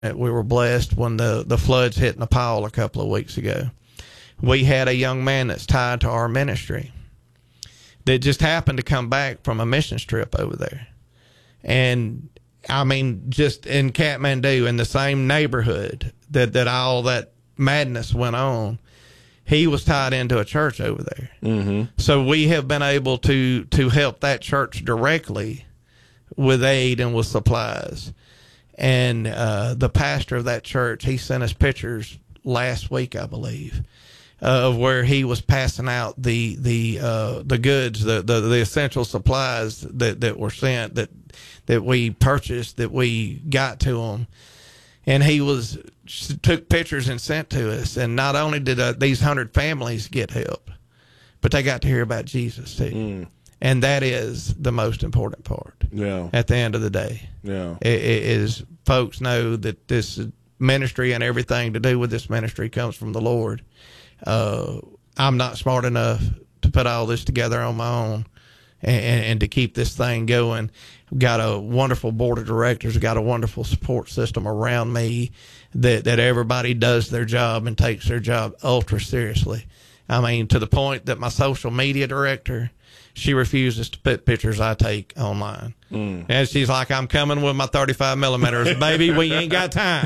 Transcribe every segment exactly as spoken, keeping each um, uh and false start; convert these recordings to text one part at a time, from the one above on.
We were blessed when the, the floods hit Nepal a couple of weeks ago. We had a young man that's tied to our ministry that just happened to come back from a missions trip over there. And, I mean, just in Kathmandu, in the same neighborhood that, that all that madness went on, he was tied into a church over there. Mm-hmm. So we have been able to, to help that church directly with aid and with supplies. And uh, the pastor of that church, he sent us pictures last week, I believe, uh, of where he was passing out the the uh, the goods, the, the the essential supplies that, that were sent, that that we purchased, that we got to him. And he was took pictures and sent to us. And not only did uh, these hundred families get help, but they got to hear about Jesus too. Mm. And that is the most important part. Yeah. At the end of the day. Yeah. It, it is folks know that this ministry and everything to do with this ministry comes from the Lord. Uh, I'm not smart enough to put all this together on my own and, and, and to keep this thing going. We've got a wonderful board of directors, got a wonderful support system around me that, that everybody does their job and takes their job ultra seriously. I mean, to the point that my social media director, she refuses to put pictures I take online. Mm. And she's like, I'm coming with my thirty-five millimeters. Baby, we ain't got time.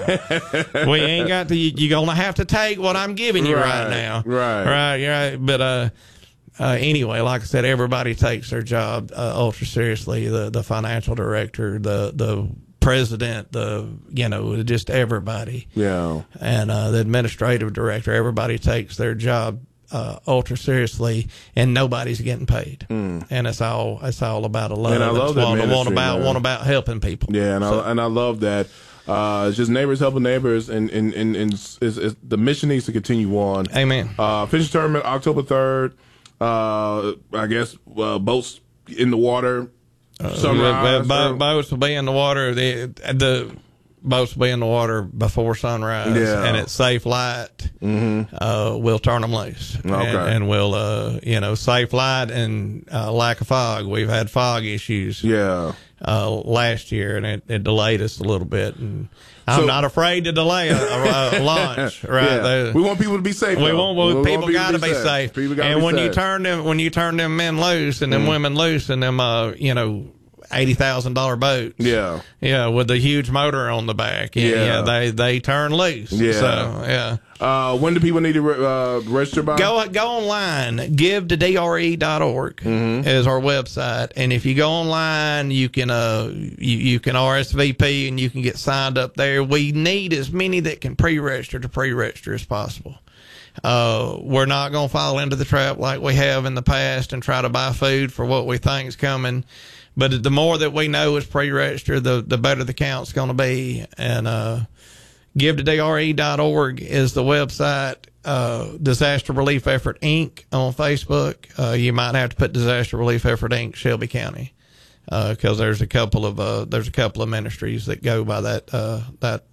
We ain't got to, you're going to have to take what I'm giving you right, right now. Right. Right. Right. But, uh, uh, anyway, like I said, everybody takes their job, uh, ultra seriously. The, the financial director, the, the president, the, you know, just everybody. Yeah. And, uh, the administrative director, everybody takes their job Uh, ultra seriously, and nobody's getting paid. Mm. And it's all it's all about a love. And I love that ministry, one about man. one about helping people. Yeah, and so. I and I love that. Uh, it's just neighbors helping neighbors, and and and, and it's, it's, the mission needs to continue on. Amen. Uh, fishing tournament October third. Uh, I guess uh, boats in the water. Uh, sunrise. Bo- boats will be in the water. The the. Boats will be in the water before sunrise, yeah. and at safe light, mm-hmm. uh, we'll turn them loose. Okay. And, and we'll, uh, you know, safe light and uh, lack of fog. We've had fog issues yeah. uh, last year, and it, it delayed us a little bit. And I'm so, not afraid to delay a, a, a launch. Right? Yeah. The, we want people to be safe. We want, well, we people, want people got to be safe. safe. And when safe. you turn them, when you turn them men loose and them mm-hmm. women loose and them, uh, you know, eighty thousand dollar boats. Yeah. Yeah, with the huge motor on the back. Yeah. yeah they, they turn loose. Yeah. So, yeah. Uh, when do people need to re- uh, register by? Go go online. give to d r e dot org mm-hmm. is our website. And if you go online, you can uh you, you can R S V P and you can get signed up there. We need as many that can pre-register to pre-register as possible. Uh, we're not going to fall into the trap like we have in the past and try to buy food for what we think is coming. But the more that we know is pre-register, the, the better the count's going to be. And uh, give to d r e dot org is the website. Uh, Disaster Relief Effort, Incorporated on Facebook. Uh, you might have to put Disaster Relief Effort, Incorporated, Shelby County, because uh, there's a couple of uh, there's a couple of ministries that go by that uh, that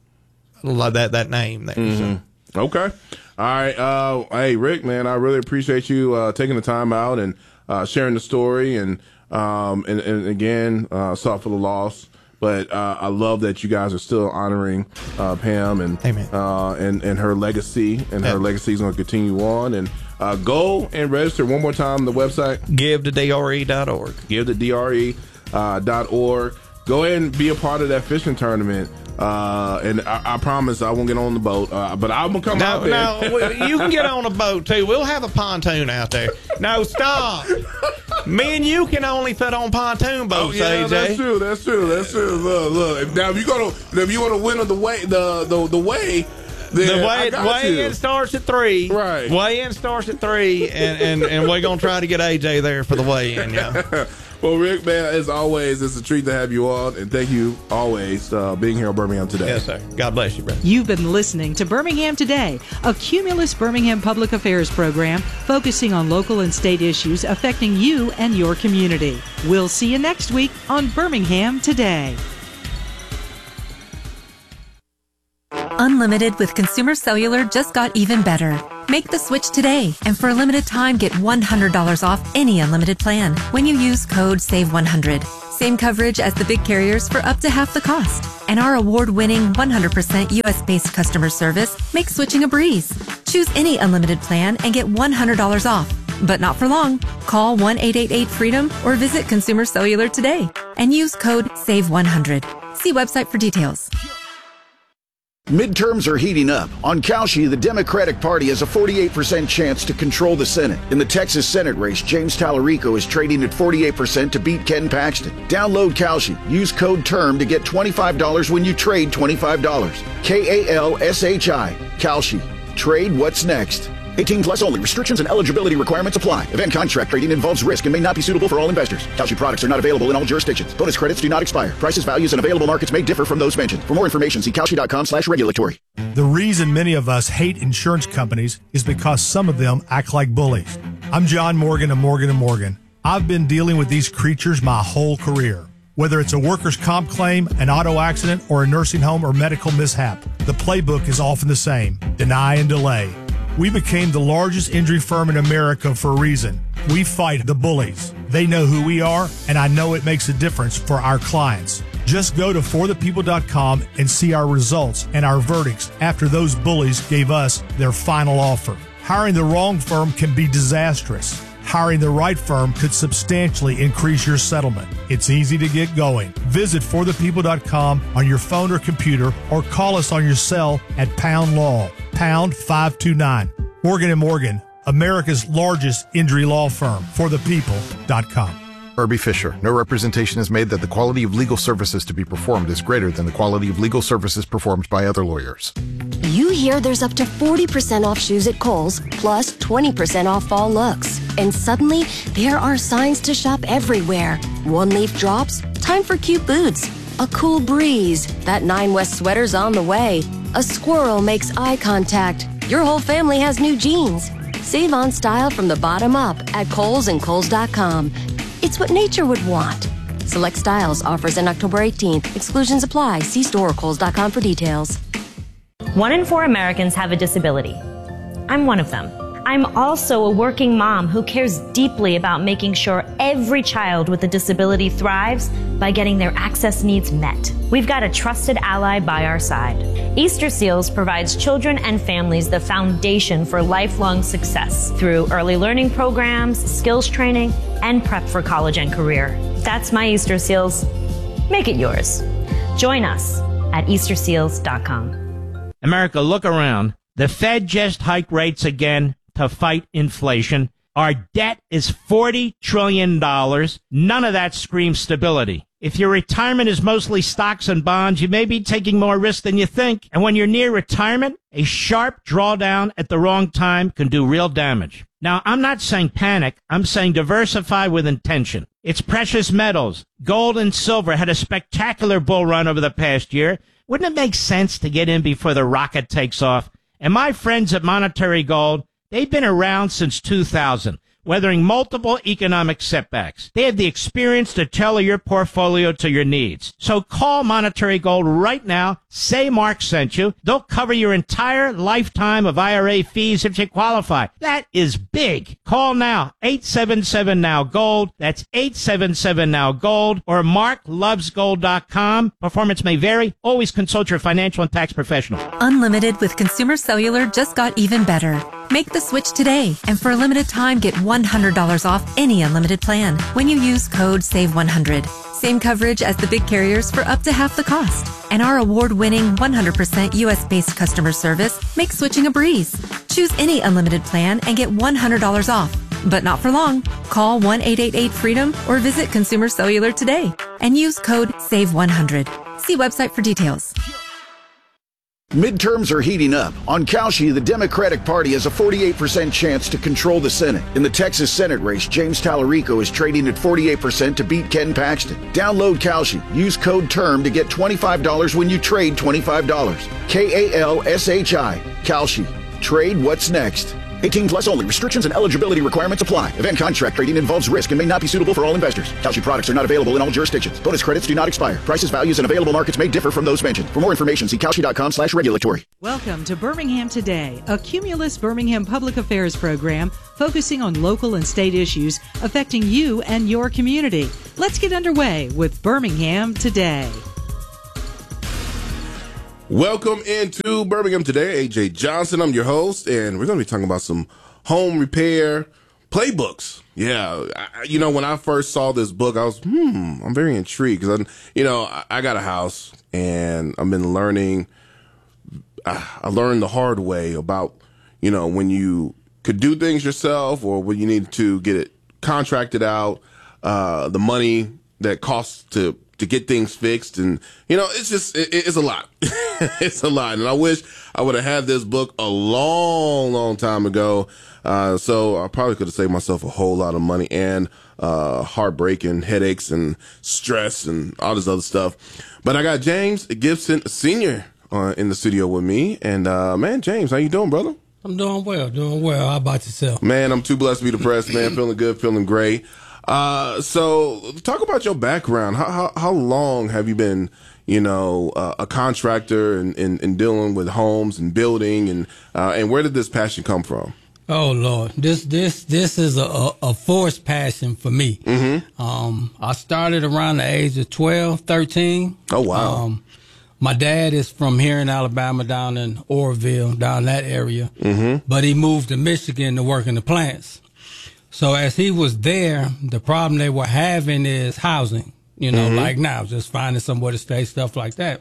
that that name there. Mm-hmm. So. Okay. All right. Uh, hey, Rick, man, I really appreciate you uh, taking the time out and uh, sharing the story and. Um, and, and again, uh, sorry for the loss, but, uh, I love that you guys are still honoring, uh, Pam and, Amen. uh, and, and her legacy, and her legacy is going to continue on. And, uh, go and register one more time, the website. give to d r e dot org. give to d r e dot org. Go ahead and be a part of that fishing tournament. Uh, and I, I promise I won't get on the boat, uh, but I'm gonna come no, out there. No, you can get on a boat too. We'll have a pontoon out there. No, stop. Me and you can only fit on pontoon boats, oh, yeah, A J. That's true. That's true. That's true. Look, look. Now, if you gonna, if you want to win on the way, the the the way. The way way in starts at three. Right. Weigh in starts at three, and, and, and we're gonna try to get A J there for the weigh in. Yeah. Well, Rick, man, as always, it's a treat to have you on, and thank you always uh, being here on Birmingham Today. Yes, sir. God bless you, brother. You've been listening to Birmingham Today, a Cumulus Birmingham public affairs program focusing on local and state issues affecting you and your community. We'll see you next week on Birmingham Today. Unlimited with Consumer Cellular just got even better. Make the switch today, and for a limited time, get one hundred dollars off any unlimited plan when you use code save one hundred. Same coverage as the big carriers for up to half the cost. And our award-winning one hundred percent U S-based customer service makes switching a breeze. Choose any unlimited plan and get one hundred dollars off. But not for long. Call one eight eight eight freedom or visit Consumer Cellular today and use code save one hundred. See website for details. Midterms are heating up. On Kalshi, the Democratic Party has a forty-eight percent chance to control the Senate. In the Texas Senate race, James Tallarico is trading at forty-eight percent to beat Ken Paxton. Download Kalshi. Use code TERM to get twenty-five dollars when you trade twenty-five dollars. K A L S H I. Kalshi. Trade what's next. eighteen plus only. Restrictions and eligibility requirements apply. Event contract trading involves risk and may not be suitable for all investors. Kalshi products are not available in all jurisdictions. Bonus credits do not expire. Prices, values, and available markets may differ from those mentioned. For more information, see kalshi.com slash regulatory. The reason many of us hate insurance companies is because some of them act like bullies. I'm John Morgan of Morgan and Morgan. I've been dealing with these creatures my whole career. Whether it's a workers' comp claim, an auto accident, or a nursing home or medical mishap, the playbook is often the same. Deny and delay. We became the largest injury firm in America for a reason. We fight the bullies. They know who we are, and I know it makes a difference for our clients. Just go to for the people dot com and see our results and our verdicts after those bullies gave us their final offer. Hiring the wrong firm can be disastrous. Hiring the right firm could substantially increase your settlement. It's easy to get going. Visit for the people dot com on your phone or computer or call us on your cell at Pound Law, pound five two nine. Morgan and Morgan, America's largest injury law firm, for the people dot com. Irby Fisher. No representation is made that the quality of legal services to be performed is greater than the quality of legal services performed by other lawyers. You hear there's up to forty percent off shoes at Kohl's, plus twenty percent off fall looks. And suddenly, there are signs to shop everywhere. One leaf drops, time for cute boots. A cool breeze, that Nine West sweater's on the way. A squirrel makes eye contact. Your whole family has new jeans. Save on style from the bottom up at Kohl's and Kohl's dot com. It's what nature would want. Select styles, offers in October eighteenth. Exclusions apply. See store or Kohl's dot com for details. One in four Americans have a disability. I'm one of them. I'm also a working mom who cares deeply about making sure every child with a disability thrives by getting their access needs met. We've got a trusted ally by our side. Easter Seals provides children and families the foundation for lifelong success through early learning programs, skills training, and prep for college and career. That's my Easter Seals. Make it yours. Join us at Easter Seals dot com. America, look around. The Fed just hiked rates again to fight inflation. Our debt is forty trillion dollars. None of that screams stability. If your retirement is mostly stocks and bonds, you may be taking more risk than you think. And when you're near retirement, a sharp drawdown at the wrong time can do real damage. Now, I'm not saying panic. I'm saying diversify with intention. It's precious metals. Gold and silver had a spectacular bull run over the past year. Wouldn't it make sense to get in before the rocket takes off? And my friends at Monetary Gold, they've been around since two thousand, weathering multiple economic setbacks. They have the experience to tailor your portfolio to your needs. So call Monetary Gold right now. Say Mark sent you. They'll cover your entire lifetime of I R A fees if you qualify. That is big. Call now. eight seven seven now gold. That's eight seven seven now gold or mark loves gold dot com. Performance may vary. Always consult your financial and tax professional. Unlimited with Consumer Cellular just got even better. Make the switch today, and for a limited time, get one hundred dollars off any unlimited plan when you use code save one hundred. Same coverage as the big carriers for up to half the cost. And our award-winning one hundred percent U S-based customer service makes switching a breeze. Choose any unlimited plan and get one hundred dollars off. But not for long. Call one eight eight eight freedom or visit Consumer Cellular today and use code save one hundred. See website for details. Midterms are heating up. On Kalshi, the Democratic Party has a forty-eight percent chance to control the Senate. In the Texas Senate race, James Tallarico is trading at forty-eight percent to beat Ken Paxton. Download Kalshi. Use code TERM to get twenty-five dollars when you trade twenty-five dollars. K A L S H I. Kalshi. Trade what's next. eighteen plus only. Restrictions and eligibility requirements apply. Event contract trading involves risk and may not be suitable for all investors. Kalshi products are not available in all jurisdictions. Bonus credits do not expire. Prices, values, and available markets may differ from those mentioned. For more information, see kalshi.com slash regulatory. Welcome to Birmingham Today, a Cumulus Birmingham public affairs program focusing on local and state issues affecting you and your community. Let's get underway with Birmingham Today. Welcome into Birmingham Today. A J Johnson, I'm your host, and we're going to be talking about some home repair playbooks. Yeah, I, you know, when I first saw this book, I was, hmm, I'm very intrigued because, I'm, you know, I, I got a house, and I've been learning, I, I learned the hard way about, you know, when you could do things yourself or when you need to get it contracted out, uh, the money that costs to to get things fixed. And, you know, it's just, it, it's a lot. It's a lot. And I wish I would have had this book a long, long time ago. Uh, so I probably could have saved myself a whole lot of money and, uh, heartbreak and headaches and stress and all this other stuff. But I got James Gibson Senior uh, in the studio with me. And, uh, man, James, how you doing, brother? I'm doing well, doing well. How about yourself? Man, I'm too blessed to be depressed, man. Feeling good, feeling great. Uh, so talk about your background. How, how, how long have you been, you know, uh, a contractor and, and, and dealing with homes and building and, uh, and where did this passion come from? Oh Lord, this, this, this is a, a forced passion for me. Mm-hmm. Um, I started around the age of twelve, thirteen. Oh, wow. Um, my dad is from here in Alabama, down in Orville, down that area. Mm-hmm. But he moved to Michigan to work in the plants. So as he was there, the problem they were having is housing, you know, mm-hmm. like now, just finding somewhere to stay, stuff like that.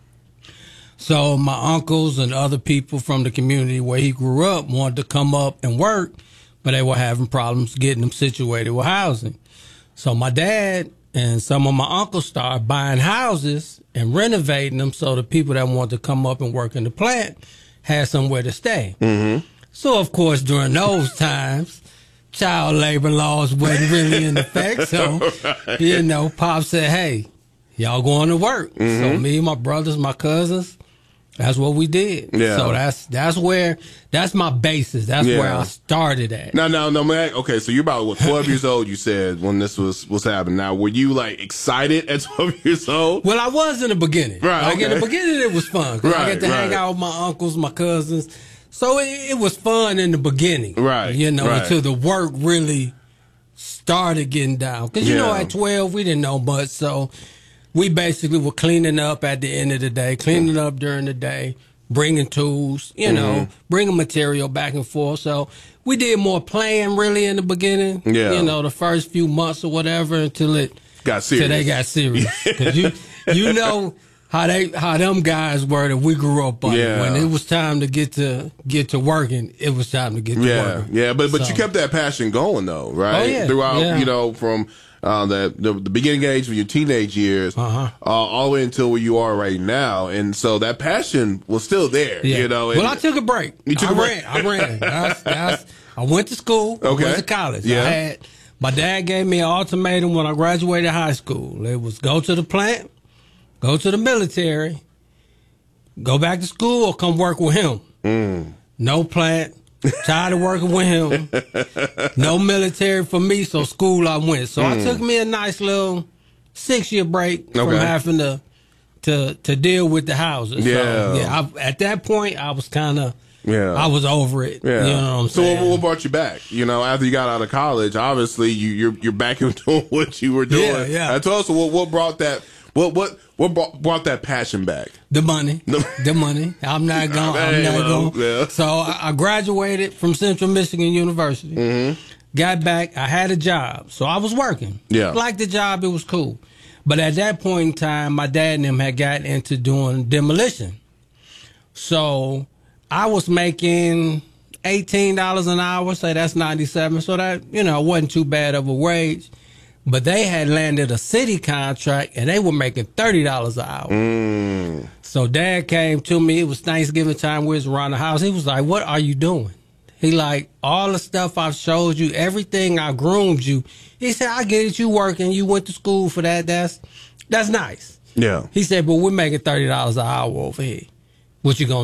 So my uncles and other people from the community where he grew up wanted to come up and work, but they were having problems getting them situated with housing. So my dad and some of my uncles started buying houses and renovating them so the people that wanted to come up and work in the plant had somewhere to stay. Mm-hmm. So, of course, during those times, child labor laws wasn't really in effect. So, right. you know, Pop said, hey, y'all going to work. Mm-hmm. So me, my brothers, my cousins, that's what we did. Yeah. So that's that's where, that's my basis. That's yeah. where I started at. No, no, no, man. Okay, so you're about, what, twelve years old, you said, when this was, was happening. Now, were you, like, excited at twelve years old? Well, I was in the beginning. Right, Like, okay. in the beginning, it was fun. Right, I get to right. hang out with my uncles, my cousins. So it, it was fun in the beginning, right? You know, right. until the work really started getting down. Because, you yeah. know, at twelve, we didn't know much. So we basically were cleaning up at the end of the day, cleaning up during the day, bringing tools, you mm-hmm. know, bringing material back and forth. So we did more playing really in the beginning, yeah. you know, the first few months or whatever until it got serious. Until they got serious. Because you, you know, How they, how them guys were that we grew up on. Yeah. When it was time to get to get to working, it was time to get to yeah. working. Yeah, but but so. you kept that passion going though, right? Oh, yeah. Throughout, yeah. you know, from uh, the, the the beginning age of your teenage years, uh-huh. uh, all the way until where you are right now, and so that passion was still there. Yeah. You know. Well, I took a break. You took I a break. ran. I ran. That's, that's, I went to school. Okay. I went to college. Yeah. I had my dad gave me an ultimatum when I graduated high school. It was go to the plant, go to the military. Go back to school or come work with him. Mm. No plant. Tired of working with him. No military for me, so school I went. So mm. I took me a nice little six-year break okay. from having to to to deal with the houses. Yeah. So, yeah. I, at that point, I was kind of, yeah. I was over it. Yeah. You know what I'm so saying? So what, what brought you back? You know, after you got out of college, obviously you, you're you're back into doing what you were doing. Yeah, yeah. I told us what what brought that. What what what brought, brought that passion back? The money, the money. I'm not going. I'm not going. Yeah. So I, I graduated from Central Michigan University. Mm-hmm. Got back. I had a job, so I was working. Yeah, liked the job. It was cool. But at that point in time, my dad and them had gotten into doing demolition. So I was making eighteen dollars an hour. Say that's ninety-seven. So that, you know, wasn't too bad of a wage. But they had landed a city contract, and they were making thirty dollars an hour. Mm. So Dad came to me. It was Thanksgiving time. We was around the house. He was like, what are you doing? He like, all the stuff I've showed you, everything I groomed you. He said, I get it. You working. You went to school for that. That's that's nice. Yeah. He said, but we're making thirty dollars an hour over here. What you going to do?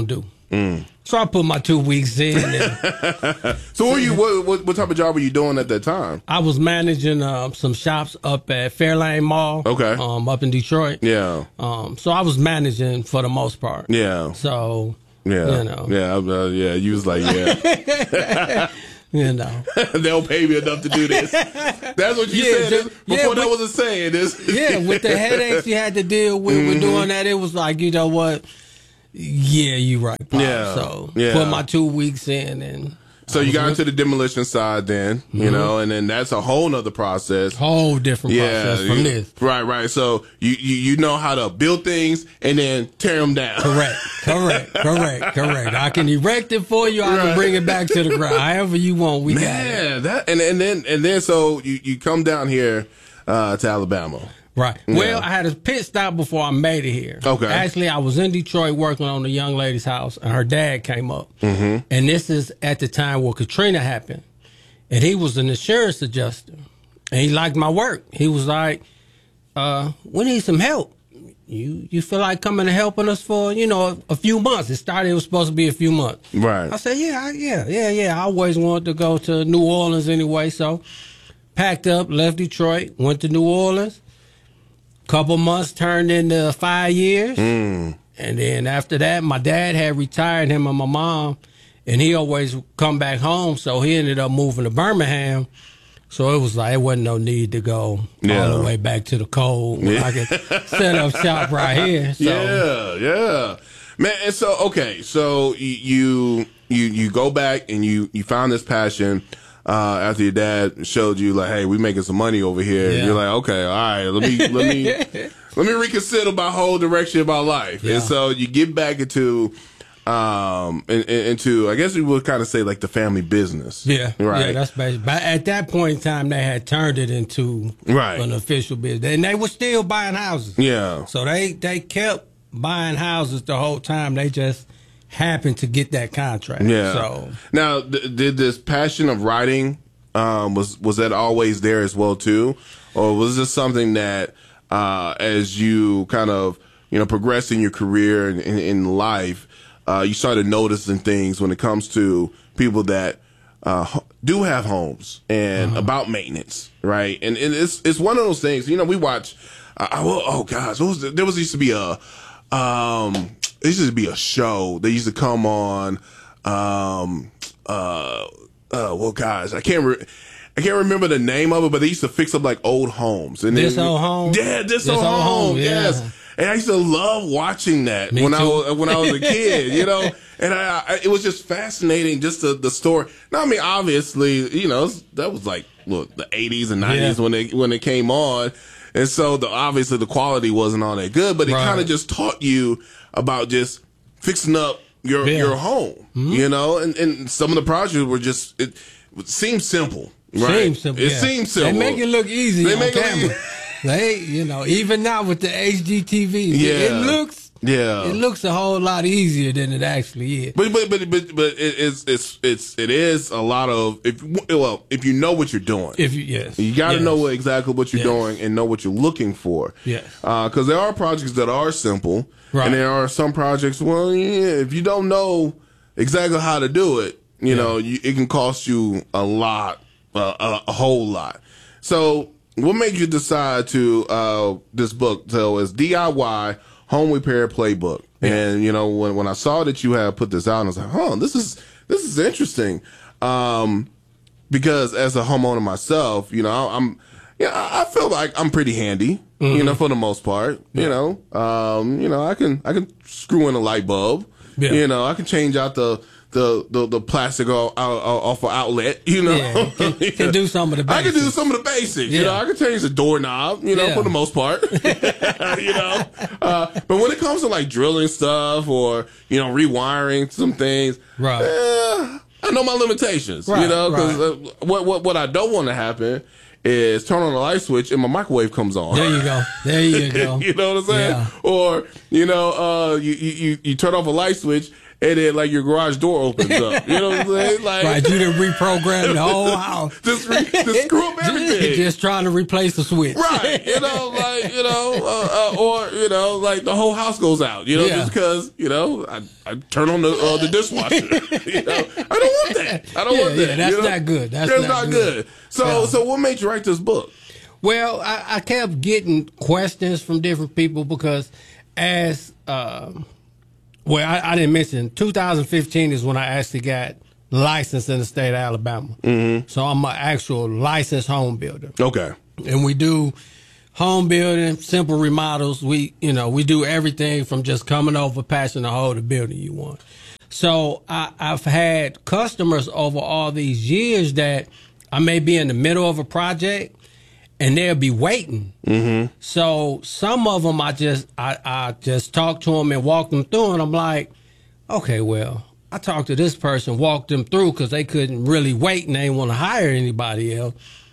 Mm. So I put my two weeks in. And so what, were you, what, what, what type of job were you doing at that time? I was managing uh, some shops up at Fairlane Mall. Okay. Um, up in Detroit. Yeah. Um, so I was managing for the most part. Yeah. So, yeah. you know. Yeah, uh, yeah, you was like, yeah. You know. They'll pay me enough to do this. That's what you Yeah, said. just- Before yeah, that with- was a saying. This. Yeah, with the headaches you had to deal with Mhm. with doing that, it was like, you know what? Yeah, you right, Pop. Yeah, So yeah. put my two weeks in, and So you got into the demolition side then, you Mhm. know, and then that's a whole nother process. whole different process from you- this. Right, right. So you, you you know how to build things and then tear them down. Correct, correct, correct, correct. I can erect it for you. I Right. can bring it back to the ground. However you want, we got it. Man, that and and then and then so you, you come down here uh, to Alabama. Right. Yeah. Well, I had a pit stop before I made it here. Okay. Actually, I was in Detroit working on a young lady's house, and her dad came up. Mm-hmm. And this is at the time where Katrina happened. And he was an insurance adjuster. And he liked my work. He was like, uh, we need some help. You you feel like coming and helping us for, you know, a few months. It started, it was supposed to be a few months. Right. I said, yeah, I- yeah, yeah, yeah. I always wanted to go to New Orleans anyway. So packed up, left Detroit, went to New Orleans. Couple months turned into five years. Mm. And then after that, my dad had retired, him and my mom, and he always come back home. So he ended up moving to Birmingham. So it was like, it wasn't no need to go Yeah. all the way back to the cold. When Yeah. I could set up shop right here. So. Yeah, yeah, man. And so okay, so you you you go back and you you found this passion. Uh, after your dad showed you like, hey, we making some money over here, Yeah. you're like, okay, all right, let me let me let me reconsider my whole direction of my life. Yeah. And so you get back into um in, in- into I guess we would kind of say like the family business. Yeah, right. yeah, that's basically. But at that point in time, they had turned it into Right. an official business, and they were still buying houses. Yeah. So they they kept buying houses the whole time. They just happened to get that contract. Yeah. So now, th- did this passion of writing um, was was that always there as well too, or was this something that uh, as you kind of you know progressed in your career and in, in life, uh, you started noticing things when it comes to people that uh, ho- do have homes and Uh-huh. about maintenance, right? And, and it's it's one of those things. You know, we watch. Uh, I will- oh gosh, what was the, there was used to be a. Um, it used to be a show that used to come on. Um, uh, uh, well, guys, I can't. Re- I can't remember the name of it, but they used to fix up like old homes. And This then, Old Home? yeah, this, This old Old home, Home, yeah. yes. And I used to love watching that Me when I too. was when I was a kid, you know. And I, I, it was just fascinating, just the the story. Now, I mean, obviously, you know, that was like look the eighties and nineties Yeah. when they when it came on. And so the obviously the quality wasn't all that good, but it Right. kind of just taught you about just fixing up your Yeah. your home, Mm-hmm. you know. And, and some of the projects were just it, it seemed simple, right? Seems simple. It yeah. seems simple. They make it look easy They on make it camera. look- They, you know, even now with the H D T V, Yeah. it looks Yeah, it looks a whole lot easier than it actually is. But but but but, but it, it's it's it's it is a lot of if well if you know what you're doing. If you yes, You got to yes. know what, exactly what you're Yes. doing and know what you're looking for. Yes. Because there are projects that are simple, Right. and there are some projects. Well, yeah, if you don't know exactly how to do it, you Yeah. know, you, it can cost you a lot, uh, a, a whole lot. So, what made you decide to uh, this book? So, it's D I Y Home Repair Playbook, and you know, when when I saw that you had put this out, I was like, huh, this is this is interesting. Um, because as a homeowner myself, you know, I'm, yeah, I I feel like I'm pretty handy, you know, for the most part. You know, um, you know, I can I can screw in a light bulb. Yeah. You know, I can change out the the the, the plastic off, out, off an outlet. You know, Yeah, can, can do some of the I can do basics. some of the basics. You Yeah. know, I can change the doorknob. You know, Yeah. for the most part. you know, uh, but when it comes to like drilling stuff or you know rewiring some things, Right. eh, I know my limitations. you Right, know, because right. uh, what what what I don't want to happen is turn on the light switch and my microwave comes on. There you go. There you go. You know what I'm saying? Yeah. Or you know, uh, you, you you you turn off a light switch and then like your garage door opens up. You know what I'm saying? Like, right, you done reprogram the whole house. just, re- just screw up everything. Just trying to replace the switch. Right. You know, like, you know, uh, uh, or, you know, like the whole house goes out, you know, Yeah. just because, you know, I, I turn on the uh, the dishwasher. You know, I don't want that. I don't Yeah, want that. yeah, that's you know? not good. That's That's not not good. good. So, Yeah. so what made you write this book? Well, I, I kept getting questions from different people because as, um, well, I, I didn't mention, two thousand fifteen is when I actually got licensed in the state of Alabama. Mm-hmm. So I'm an actual licensed home builder. Okay. And we do home building, simple remodels. We, you know, we do everything from just coming over, patching the hole, to building you want. So I, I've had customers over all these years that I may be in the middle of a project and they'll be waiting. Mm-hmm. So some of them I just I, I just talk to them and walk them through, and I'm like, okay, well, I talked to this person, walked them through because they couldn't really wait and they didn't want to hire anybody else.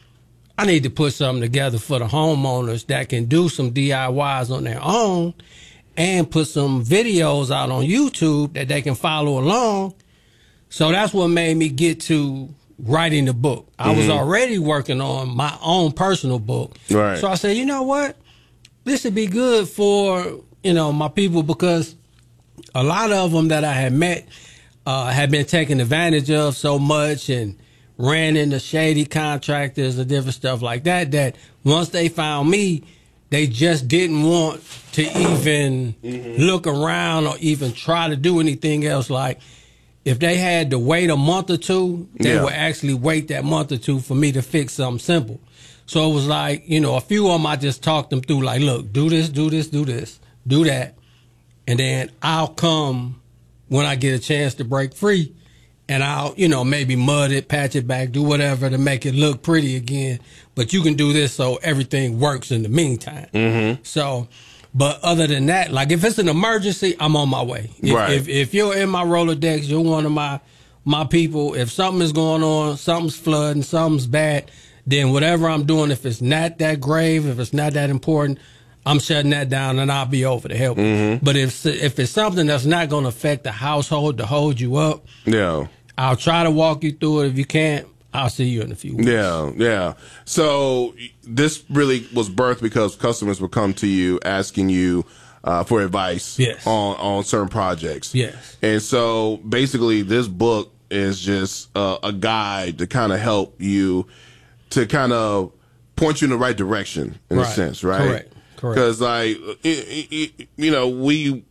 I need to put something together for the homeowners that can do some D I Ys on their own and put some videos out on YouTube that they can follow along. So that's what made me get to writing the book. I mm-hmm. was already working on my own personal book. Right. So I said, you know what? This would be good for, you know, my people, because a lot of them that I had met uh, had been taken advantage of so much and ran into shady contractors and different stuff like that, that once they found me, they just didn't want to even mm-hmm. look around or even try to do anything else. Like, if they had to wait a month or two, they Yeah. would actually wait that month or two for me to fix something simple. So it was like, you know, a few of them I just talked them through, like, look, do this, do this, do this, do that. And then I'll come when I get a chance to break free, and I'll, you know, maybe mud it, patch it back, do whatever to make it look pretty again. But you can do this so everything works in the meantime. Mm-hmm. So, but other than that, like if it's an emergency, I'm on my way. If, Right. if, if you're in my Rolodex, you're one of my, my people. If something is going on, something's flooding, something's bad, then whatever I'm doing, if it's not that grave, if it's not that important, I'm shutting that down and I'll be over to help you. Mm-hmm. But if if it's something that's not going to affect the household to hold you up, Yeah. I'll try to walk you through it. If you can't, I'll see you in a few weeks. Yeah, yeah. So this really was birthed because customers would come to you asking you uh, for advice Yes. on, on certain projects. Yes. And so basically this book is just uh, a guide to kind of help you, to kind of point you in the right direction in Right. a sense, right? Correct. Correct. Because like, it, it, it, you know, we,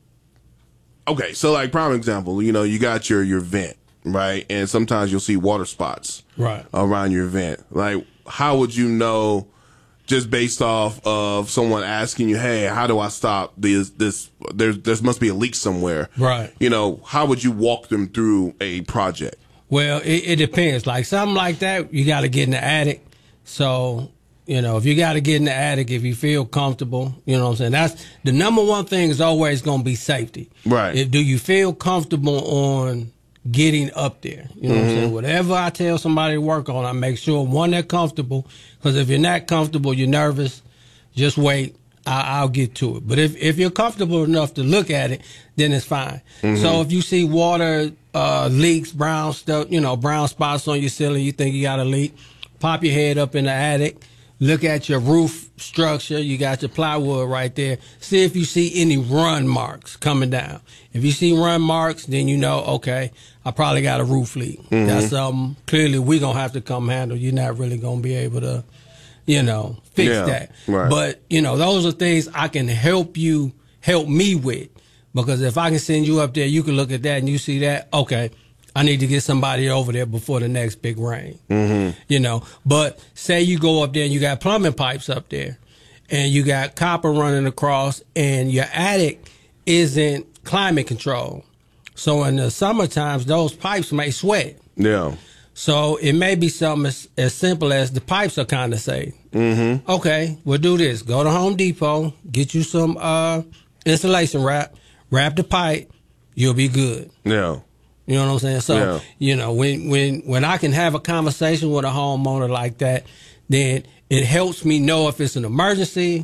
okay, so like prime example, you know, you got your, your vent, right? And sometimes you'll see water spots Right. around your vent. Like, how would you know, just based off of someone asking you, hey, how do I stop this, this, there, there must be a leak somewhere. Right. You know, how would you walk them through a project? Well, it, it depends. Like something like that, you got to get in the attic. So, you know, if you got to get in the attic, if you feel comfortable, you know what I'm saying? That's the number one thing is always going to be safety. Right. If, do you feel comfortable on getting up there? You know what I'm saying? Whatever I tell somebody to work on, I make sure, one, they're comfortable. Because if you're not comfortable, you're nervous, just wait. I, I'll get to it. But if, if you're comfortable enough to look at it, then it's fine. Mm-hmm. So if you see water uh, leaks, brown stuff, you know, brown spots on your ceiling, you think you got a leak, pop your head up in the attic. Look at your roof structure. You got your plywood right there. See if you see any run marks coming down. If you see run marks, then you know, okay, I probably got a roof leak. Mm-hmm. That's something clearly we're going to have to come handle. You're not really going to be able to, you know, fix Yeah, that. right. But, you know, those are things I can help you, help me with. Because if I can send you up there, you can look at that and you see that, okay, I need to get somebody over there before the next big rain. Mm-hmm. You know, but say you go up there and you got plumbing pipes up there and you got copper running across and your attic isn't climate controlled. So in the summer times, those pipes may sweat. Yeah. So it may be something as, as simple as the pipes are condensate. Mm-hmm. Okay, we'll do this. Go to Home Depot, get you some uh, insulation wrap, wrap the pipe, you'll be good. Yeah. You know what I'm saying? So, Yeah. you know, when, when, when I can have a conversation with a homeowner like that, then it helps me know if it's an emergency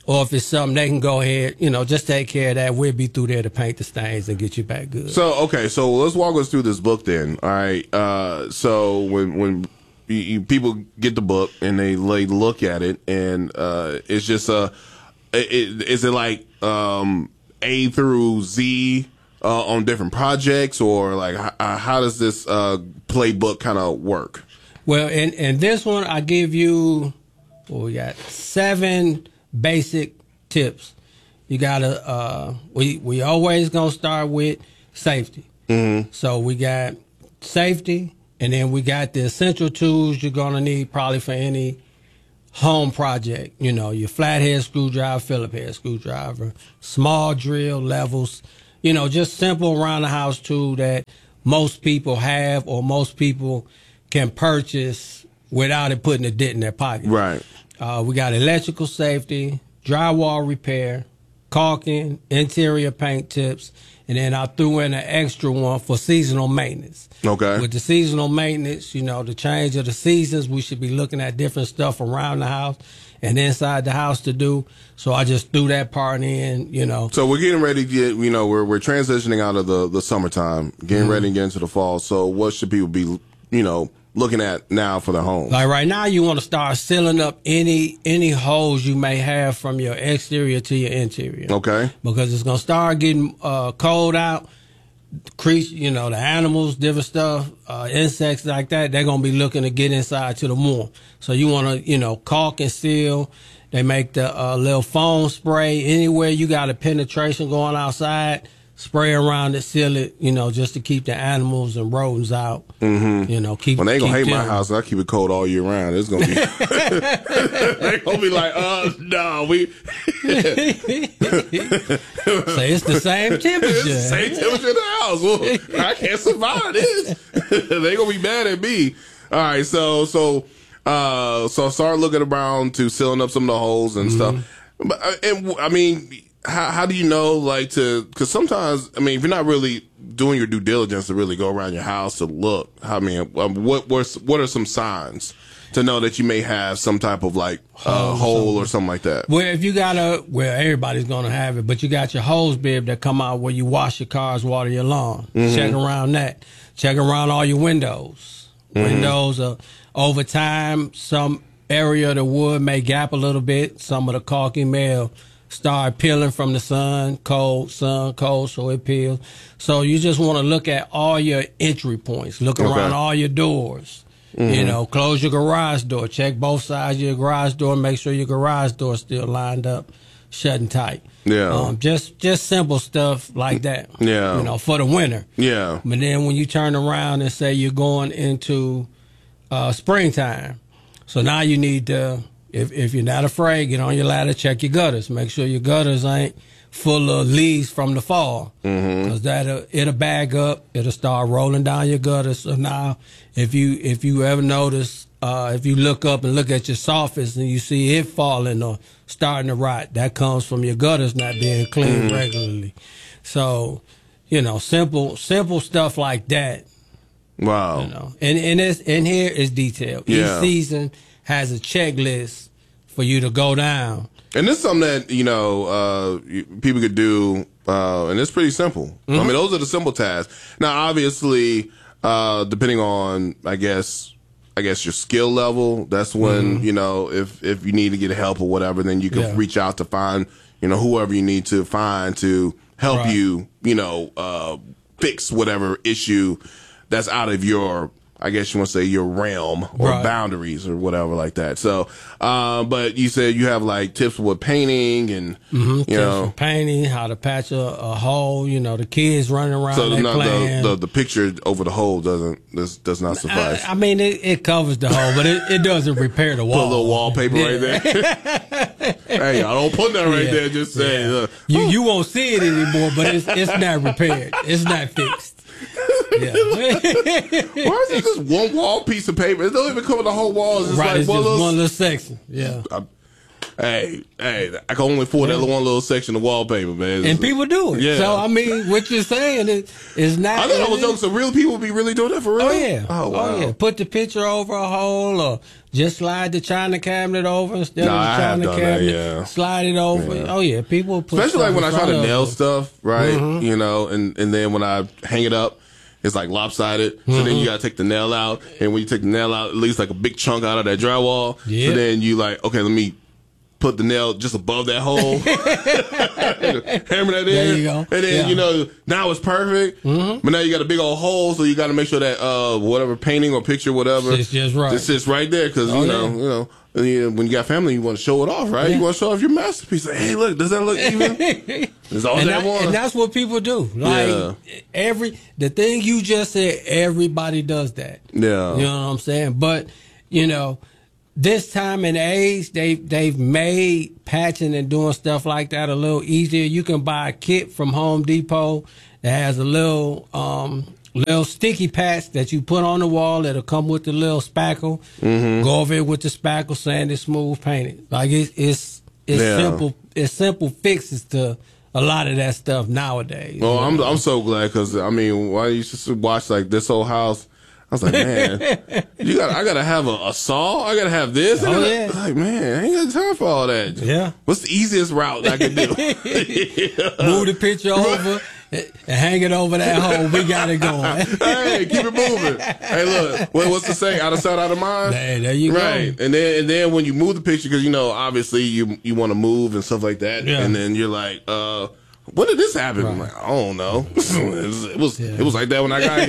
or if it's something they can go ahead, you know, just take care of that. We'll be through there to paint the stains and get you back good. So, okay, so let's walk us through this book then. All right. Uh, so when when you, you, people get the book and they, they look at it, and uh, it's just a, it, is it like um, A through Z uh, on different projects, or like how, how does this uh, playbook kind of work? Well, in in this one, I give you, well, we got seven basic tips. You gotta, uh, we, we always gonna start with safety. Mm-hmm. So we got safety, and then we got the essential tools you're gonna need probably for any home project. You know, your flathead screwdriver, Phillips head screwdriver, small drill, levels, you know, just simple around the house tool that most people have or most people can purchase without it putting a dent in their pocket. Right. Uh, we got electrical safety, drywall repair, caulking, interior paint tips, and then I threw in an extra one for seasonal maintenance. Okay. With the seasonal maintenance, you know, the change of the seasons, we should be looking at different stuff around the house and inside the house to do. So I just threw that part in, you know. So we're getting ready to get, you know, we're we're transitioning out of the, the summertime, getting mm-hmm. ready to get into the fall. So what should people be, you know, looking at now for the home? Like right now, you want to start sealing up any any holes you may have from your exterior to your interior. Okay. Because it's going to start getting uh, cold out. Creatures, you know, the animals, different stuff, uh, insects like that, they're going to be looking to get inside to the warm. So you want to, you know, caulk and seal. They make the uh, little foam spray. Anywhere you got a penetration going outside, spray around it, seal it, you know, just to keep the animals and rodents out. Mm-hmm. You know, keep. Well, they ain't gonna hate them. my house. I keep it cold all year round. It's gonna be. They gonna be like, uh, no, we. So it's the same temperature. It's the same temperature in the house. Well, I can't survive this. They gonna be mad at me. All right, so so uh, so start looking around to sealing up some of the holes and mm-hmm. stuff. But and I mean. How how do you know, like, to, because sometimes, I mean, if you're not really doing your due diligence to really go around your house to look, I mean, um, what what what are some signs to know that you may have some type of, like, uh, hole or something like that? Well, if you got a, well, everybody's going to have it, but you got your hose bib that come out where you wash your cars, water your lawn. Mm-hmm. Check around that. Check around all your windows. Mm-hmm. Windows, are, over time, some area of the wood may gap a little bit. Some of the caulking may have start peeling from the sun, cold, sun, cold, so it peels. So you just want to look at all your entry points. Look okay. around all your doors. Mm-hmm. You know, close your garage door. Check both sides of your garage door. Make sure your garage door is still lined up, shutting tight. Yeah. Um, just just simple stuff like that. Yeah. You know, for the winter. Yeah. But then when you turn around and say you're going into uh, springtime, so now you need to, If if you're not afraid, get on your ladder, check your gutters. Make sure your gutters ain't full of leaves from the fall. Mm-hmm. Cause that'll, it'll bag up. It'll start rolling down your gutters. So now, if you, if you ever notice, uh, if you look up and look at your surface and you see it falling or starting to rot, that comes from your gutters not being cleaned mm-hmm. regularly. So, you know, simple, simple stuff like that. Wow. You know, and, and it's, and here is detailed. Yeah. Each season has a checklist for you to go down. And this is something that, you know, uh, people could do, uh, and it's pretty simple. Mm-hmm. I mean, those are the simple tasks. Now, obviously, uh, depending on, I guess, I guess your skill level, that's when, mm-hmm. you know, if, if you need to get help or whatever, then you can yeah. reach out to find, you know, whoever you need to find to help right. you, you know, uh, fix whatever issue that's out of your, I guess you want to say, your realm or right. boundaries or whatever like that. So, uh, but you said you have like tips with painting and, mm-hmm. you tips know, for painting, how to patch a, a hole, you know, the kids running around. So they the, playing. the, the, the picture over the hole doesn't, does, does not suffice. I, I mean, it, it covers the hole, but it, it doesn't repair the wall. Put a little wallpaper yeah. right there. Hey, I don't put that right yeah. there. Just saying. Yeah. Uh, you, you won't see it anymore, but it's, it's not repaired. It's not fixed. Yeah. Why is it just one wall piece of paper? It don't even cover the whole wall. It's just right, like it's one, just little, one little section. Yeah. I, hey, hey, I can only afford yeah. that one little section of wallpaper, man. And people do it. Yeah. So, I mean, what you're saying is, is not. I thought I was joking. So, real people be really doing that for real? Oh, yeah. Oh, wow. Oh, yeah. Put the picture over a hole or just slide the china cabinet over instead nah, of the china cabinet. That, yeah. Slide it over. Yeah. Oh, yeah. People put Especially like when I try to nail it. stuff, right? Mm-hmm. You know, and, and then when I hang it up, it's like lopsided. So mm-hmm. then you got to take the nail out. And when you take the nail out, it leaves like a big chunk out of that drywall. Yep. So then you like, okay, let me put the nail just above that hole. Hammer that in. There you go. And then, yeah. you know, now it's perfect. Mm-hmm. But now you got a big old hole. So you got to make sure that uh, whatever painting or picture, whatever. It's just right. It sits right there. Because, oh, you know, yeah. you know. And you, when you got family, you want to show it off, right? Yeah. You want to show off your masterpiece. Like, hey, look, does that look even? It's all and, that, that one. And that's what people do. Like yeah. every the thing you just said, everybody does that. Yeah, you know what I'm saying. But you know, this time and age, they they've made patching and doing stuff like that a little easier. You can buy a kit from Home Depot that has a little. Um, Little sticky patch that you put on the wall that'll come with the little spackle. Mm-hmm. Go over it with the spackle, sand it smooth, paint it. Like it's it's it's yeah. simple. It's simple fixes to a lot of that stuff nowadays. Well, I'm I'm so glad because I mean, when I used to watch like This Old House, I was like, man, you got I gotta have a, a saw. I gotta have this. Oh gotta, yeah. Like man, I ain't got time for all that. Yeah. What's the easiest route I can do? yeah. Move the picture over. And hang it over that hole. We got it going. Hey, keep it moving. Hey, look. What, what's the saying? Out of sight, out of mind. Hey, there you right. go. And then, and then when you move the picture, because you know, obviously, you you want to move and stuff like that. Yeah. And then you're like, uh, when did this happen? Right. I'm like, I don't know. it was it was, yeah. it was like that when I got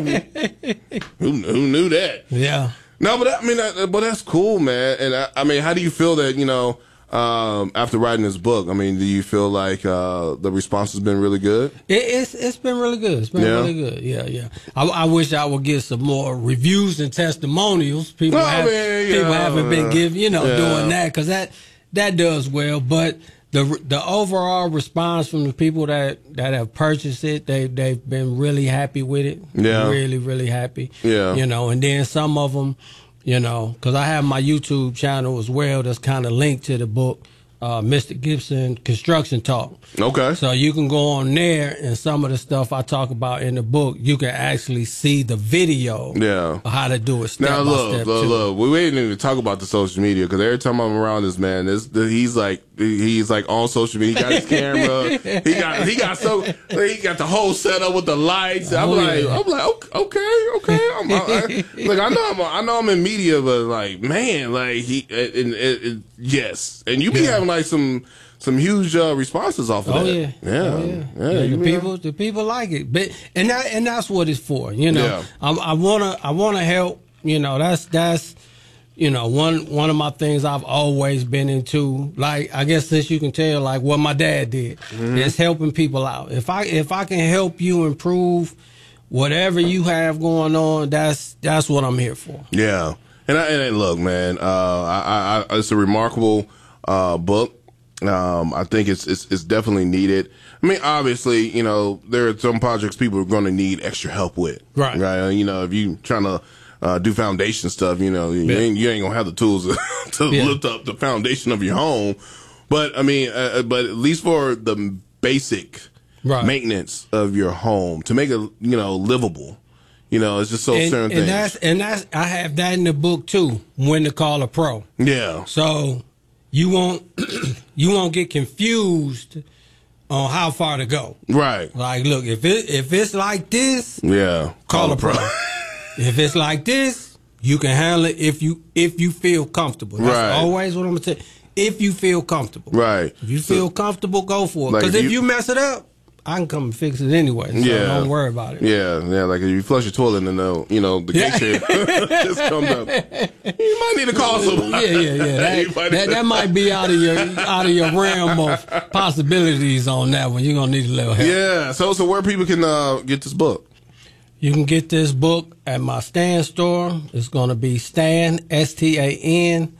here. who, who knew that? Yeah. No, but I mean, that, but that's cool, man. And I, I mean, how do you feel that you know? Um, after writing this book, I mean, do you feel like uh, the response has been really good? It, it's it's been really good. It's been yeah. really good. Yeah, yeah. I, I wish I would get some more reviews and testimonials. People oh, have man, people yeah, haven't been giving, you know, yeah. doing that because that that does well. But the the overall response from the people that, that have purchased it, they they've been really happy with it. Yeah, really, really happy. Yeah, you know, and then some of them. You know, because I have my YouTube channel as well that's kind of linked to the book, uh, Mister Gibson Construction Talk. Okay. So you can go on there and some of the stuff I talk about in the book, you can actually see the video yeah. of how to do it step now, by look, step. Look, too. look, we're waiting to talk about the social media because every time I'm around this man, this, he's like he's like on social media. He got his camera. He got he got so he got the whole setup with the lights. I'm oh, like yeah. I'm like okay, okay. I'm, I, I, look, I know I'm I know I'm in media, but like man, like he and, and, and yes, and you be yeah. having like some. Some huge uh, responses off of oh, that. Yeah. Yeah, oh yeah, yeah. yeah the know. people, the people like it, but and that and that's what it's for. You know, yeah. I, I wanna, I wanna help. You know, that's that's, you know, one one of my things I've always been into. Like I guess since you can tell, like what my dad did, mm-hmm. is helping people out. If I if I can help you improve whatever you have going on, that's that's what I'm here for. Yeah, and I, and look, man, uh, I, I, it's a remarkable uh, book. Um, I think it's, it's it's definitely needed. I mean, obviously, you know, there are some projects people are going to need extra help with. Right. Right. You know, if you trying to uh, do foundation stuff, you know, you, yeah. ain't, you ain't gonna have the tools to, to yeah. lift up the foundation of your home. But I mean, uh, but at least for the basic right. maintenance of your home to make it, you know, livable. You know, it's just so and, certain and things. That's, and that's I have that in the book too. When to call a pro. Yeah. So. You won't you won't get confused on how far to go. Right. Like, look, if it if it's like this, yeah, call, call a pro. pro. If it's like this, you can handle it if you if you feel comfortable. That's right. always what I'm gonna say. If you feel comfortable. Right. If you feel so, comfortable, go for it. Like Because if you, you mess it up, I can come and fix it anyway. So yeah. don't worry about it. Yeah, yeah. Like if you flush your toilet and the you know the yeah. cake just comes up, you might need to call somebody. Yeah, yeah, yeah. That, might that, that might be out of your out of your realm of possibilities on that one. You're gonna need a little help. Yeah. So so where people can uh, get this book? You can get this book at my Stan store. It's gonna be Stan S T A N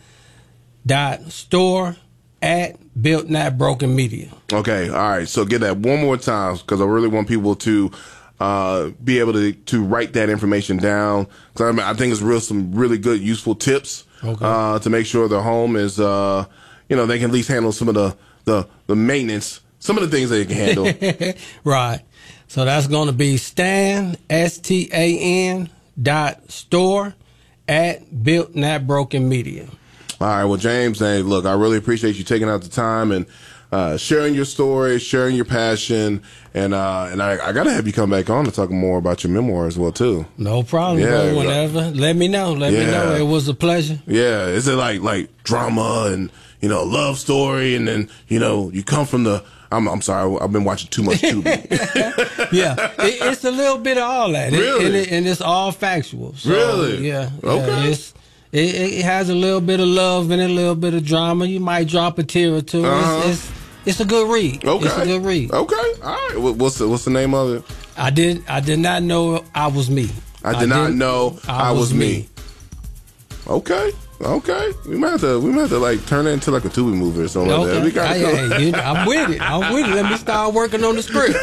dot store at Built Not Broken Media. Okay, all right. So get that one more time because I really want people to uh, be able to to write that information down. Because I, mean, I think it's real some really good useful tips okay. uh, to make sure the home is uh, you know, they can at least handle some of the, the, the maintenance, some of the things they can handle. Right. So that's going to be Stan, S T A N dot store at Built Not Broken Media. All right. Well, James, hey, look, I really appreciate you taking out the time and uh, sharing your story, sharing your passion. And uh, and I, I got to have you come back on to talk more about your memoir as well, too. No problem, yeah, bro. Whenever. Let me know. Let yeah. me know. It was a pleasure. Yeah. Is it like like drama and, you know, love story? And then, you know, you come from the. I'm I'm sorry, I've been watching too much Tubi. Yeah, it, it's a little bit of all that. Really? It, and, it, and it's all factual. So, really? Yeah. Okay. Yeah, it's, it, it has a little bit of love and a little bit of drama. You might drop a tear or two. Uh-huh. It's, it's it's a good read. Okay. It's a good read. Okay. All right. What, what's the, what's the name of it? I did I did not know I was me. I did I not know I, I was, was me. me. Okay. Okay, we might have to we might have to like turn it into like a Tubi movie or something okay. like that. We gotta hey, hey, you, I'm with it. I'm with it. Let me start working on the script.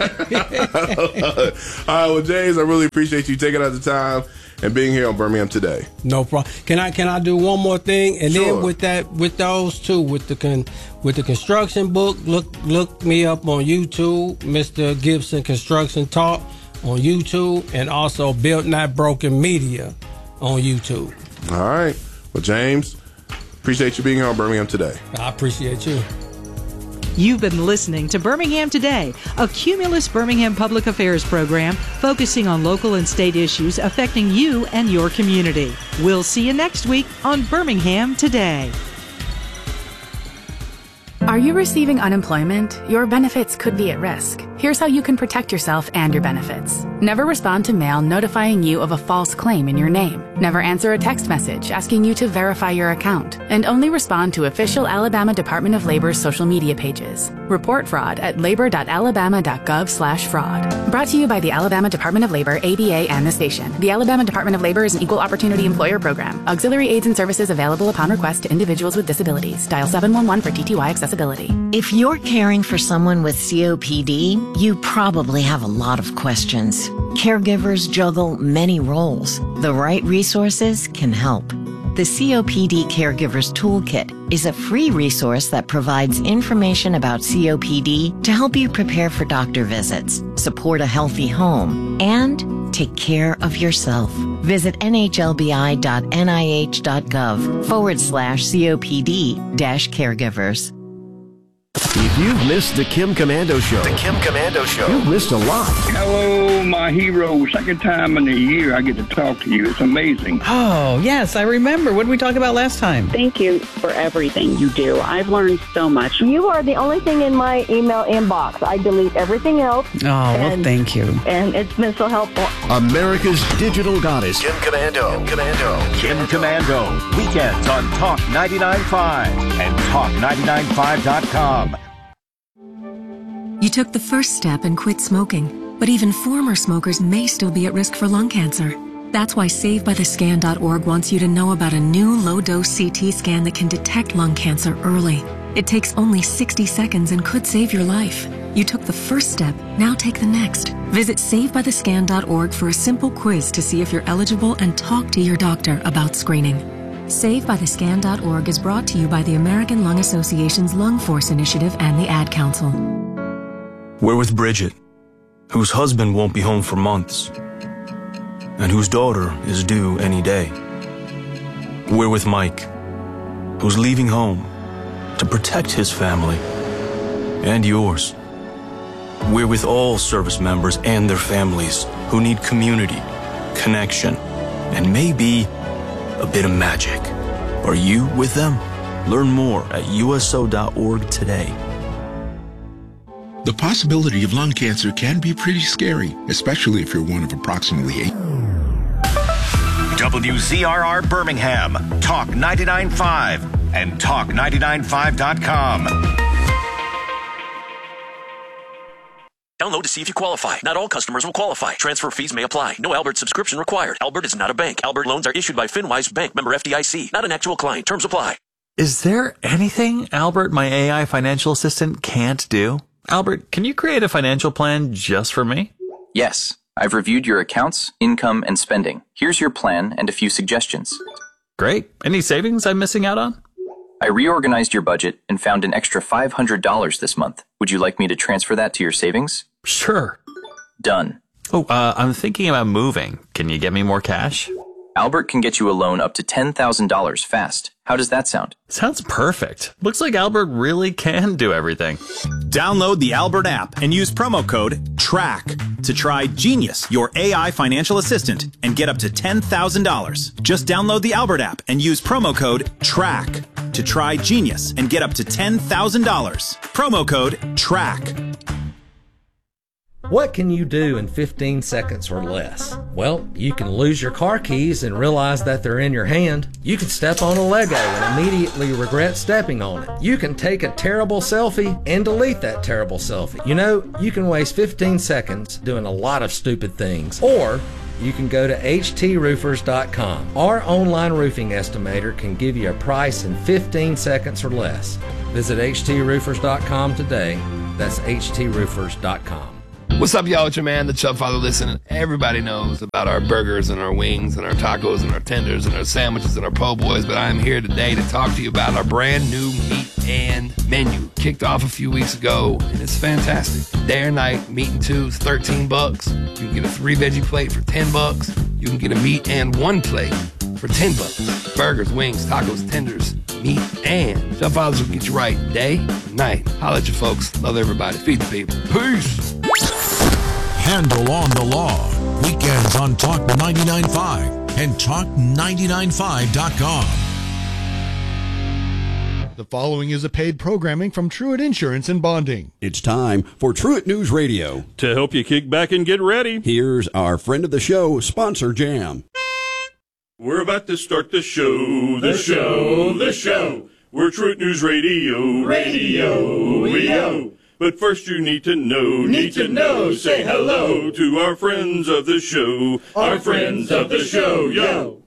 All right, well, James, I really appreciate you taking out the time and being here on Birmingham Today. No problem. Can I can I do one more thing? And sure. then with that with those two with the con, with the construction book, look look me up on YouTube, Mister Gibson Construction Talk on YouTube, and also Built Not Broken Media on YouTube. All right. Well, James, appreciate you being here on Birmingham Today. I appreciate you. You've been listening to Birmingham Today, a Cumulus Birmingham public affairs program focusing on local and state issues affecting you and your community. We'll see you next week on Birmingham Today. Are you receiving unemployment? Your benefits could be at risk. Here's how you can protect yourself and your benefits. Never respond to mail notifying you of a false claim in your name. Never answer a text message asking you to verify your account. And only respond to official Alabama Department of Labor's social media pages. Report fraud at labor.alabama.gov slash fraud. Brought to you by the Alabama Department of Labor, A B A, and the station. The Alabama Department of Labor is an equal opportunity employer program. Auxiliary aids and services available upon request to individuals with disabilities. Dial seven one one for T T Y accessibility. If you're caring for someone with C O P D, you probably have a lot of questions. Caregivers juggle many roles. The right resources can help. The C O P D Caregivers Toolkit is a free resource that provides information about C O P D to help you prepare for doctor visits, support a healthy home, and take care of yourself. Visit nhlbi.nih.gov forward slash COPD dash caregivers. If you've missed the Kim Komando Show, The Kim Komando Show, you've missed a lot. Hello, my hero. Second time in a year I get to talk to you. It's amazing. Oh, yes, I remember. What did we talk about last time? Thank you for everything you do. I've learned so much. You are the only thing in my email inbox. I delete everything else. Oh, and, well, thank you. And it's been so helpful. America's digital goddess. Kim Komando. Kim Komando. Kim Komando. Weekends on Talk ninety-nine point five and talk ninety-nine point five dot com. You took the first step and quit smoking, but even former smokers may still be at risk for lung cancer. That's why save by the scan dot org wants you to know about a new low-dose C T scan that can detect lung cancer early. It takes only sixty seconds and could save your life. You took the first step, now take the next. Visit save by the scan dot org for a simple quiz to see if you're eligible and talk to your doctor about screening. save by the scan dot org is brought to you by the American Lung Association's Lung Force Initiative and the Ad Council. We're with Bridget, whose husband won't be home for months, and whose daughter is due any day. We're with Mike, who's leaving home to protect his family and yours. We're with all service members and their families who need community, connection, and maybe a bit of magic. Are you with them? Learn more at U S O dot org today. The possibility of lung cancer can be pretty scary, especially if you're one of approximately eight. W Z R R Birmingham, Talk ninety-nine point five and talk ninety-nine point five dot com. Download to see if you qualify. Not all customers will qualify. Transfer fees may apply. No Albert subscription required. Albert is not a bank. Albert loans are issued by FinWise Bank, member F D I C. Not an actual client. Terms apply. Is there anything Albert, my A I financial assistant, can't do? Albert, can you create a financial plan just for me? Yes. I've reviewed your accounts, income, and spending. Here's your plan and a few suggestions. Great. Any savings I'm missing out on? I reorganized your budget and found an extra five hundred dollars this month. Would you like me to transfer that to your savings? Sure. Done. Oh, uh, I'm thinking about moving. Can you get me more cash? Albert can get you a loan up to ten thousand dollars fast. How does that sound? Sounds perfect. Looks like Albert really can do everything. Download the Albert app and use promo code TRACK to try Genius, your A I financial assistant, and get up to ten thousand dollars. Just download the Albert app and use promo code TRACK to try Genius and get up to ten thousand dollars. Promo code TRACK. What can you do in fifteen seconds or less? Well, you can lose your car keys and realize that they're in your hand. You can step on a Lego and immediately regret stepping on it. You can take a terrible selfie and delete that terrible selfie. You know, you can waste fifteen seconds doing a lot of stupid things. Or you can go to H T roofers dot com. Our online roofing estimator can give you a price in fifteen seconds or less. Visit H T roofers dot com today. That's H T roofers dot com. What's up, y'all? It's your man, the Chubb Father. Listen, everybody knows about our burgers and our wings and our tacos and our tenders and our sandwiches and our po' boys, but I'm here today to talk to you about our brand new meat and menu. Kicked off a few weeks ago, and it's fantastic. Day or night, meat and two is thirteen bucks. You can get a three veggie plate for ten bucks. You can get a meat and one plate for ten bucks. Burgers, wings, tacos, tenders, meat, and Chubb Fathers will get you right day and night. Holla at you folks. Love everybody. Feed the people. Peace. Handle on the Law. Weekends on Talk ninety-nine point five and talk ninety-nine five dot com. The following is a paid programming from Truett Insurance and Bonding. It's time for Truett News Radio. To help you kick back and get ready, here's our friend of the show, Sponsor Jam. We're about to start the show, the show, the show. We're Truett News Radio, radio, radio. But first you need to know, need to know, say hello to our friends of the show, our friends of the show, yo.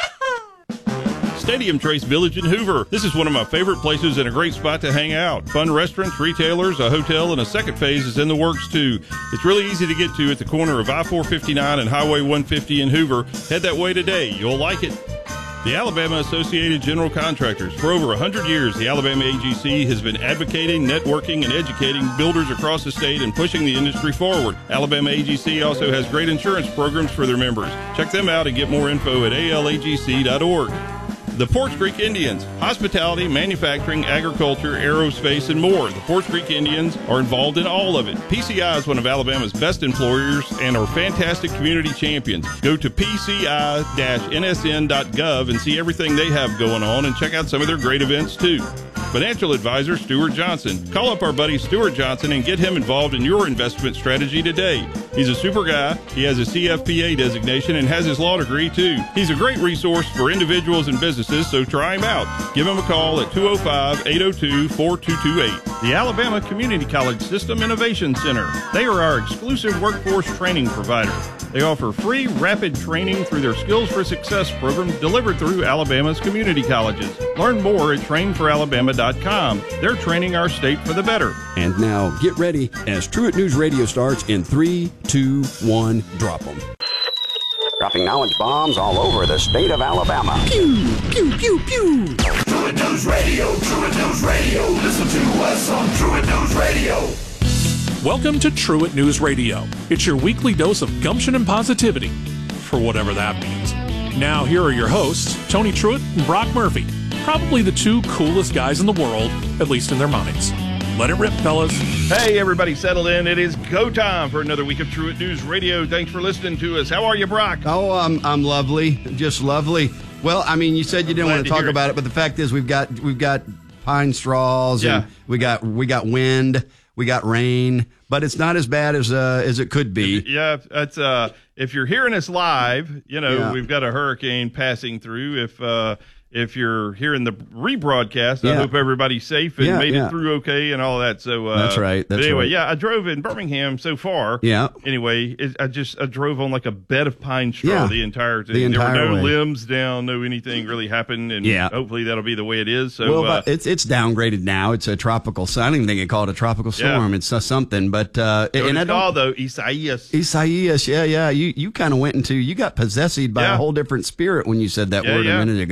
Stadium Trace Village in Hoover. This is one of my favorite places and a great spot to hang out. Fun restaurants, retailers, a hotel, and a second phase is in the works too. It's really easy to get to at the corner of I four fifty-nine and Highway one fifty in Hoover. Head that way today. You'll like it. The Alabama Associated General Contractors. For over one hundred years, the Alabama A G C has been advocating, networking, and educating builders across the state and pushing the industry forward. Alabama A G C also has great insurance programs for their members. Check them out and get more info at A L A G C dot org. The Forts Creek Indians, hospitality, manufacturing, agriculture, aerospace, and more. The Forts Creek Indians are involved in all of it. P C I is one of Alabama's best employers and are fantastic community champions. Go to P C I N S N dot gov and see everything they have going on and check out some of their great events too. Financial advisor Stuart Johnson. Call up our buddy Stuart Johnson and get him involved in your investment strategy today. He's a super guy. He has a C F P A designation and has his law degree too. He's a great resource for individuals and businesses, so try him out. Give him a call at two oh five, eight oh two, four two two eight. The Alabama Community College System Innovation Center. They are our exclusive workforce training provider. They offer free, rapid training through their Skills for Success program delivered through Alabama's community colleges. Learn more at train for alabama dot com. They're training our state for the better. And now, get ready as Truett News Radio starts in three, two, one, drop them. Dropping knowledge bombs all over the state of Alabama. Pew, pew, pew, pew. Truett News Radio, Truett News Radio. Listen to us on Truett News Radio. Welcome to Truett News Radio. It's your weekly dose of gumption and positivity, for whatever that means. Now, here are your hosts, Tony Truett and Brock Murphy. Probably the two coolest guys in the world, at least in their minds. Let it rip, fellas. Hey, everybody, settle in. It is go time for another week of Truett News Radio. Thanks for listening to us. How are you, Brock? Oh, I'm I'm lovely, just lovely. Well, I mean, you said you didn't want to talk about it, but the fact is, we've got we've got pine straws, yeah. and we got we got wind, we got rain, but it's not as bad as uh, as it could be. Yeah, that's uh, if you're hearing us live, you know, Yeah. we've got a hurricane passing through. If uh, if you're hearing the rebroadcast, I Yeah. hope everybody's safe and Yeah, made yeah. it through okay and all that. So uh, That's right, but that's anyway, right. yeah, I drove in Birmingham so far. Yeah. Anyway, it, I just I drove on like a bed of pine straw Yeah, the entire thing. the there entire were no way. limbs down, no anything really happened, and Yeah. hopefully that'll be the way it is. So well, uh, but it's it's downgraded now. It's a tropical. I don't even think they call it a tropical Yeah. storm. It's uh, something, but uh, so and it's I don't. called, though, Isaias. Isaias, yeah, yeah. You you kind of went into you got possessed by Yeah. a whole different spirit when you said that Yeah, word yeah. a minute ago. Man,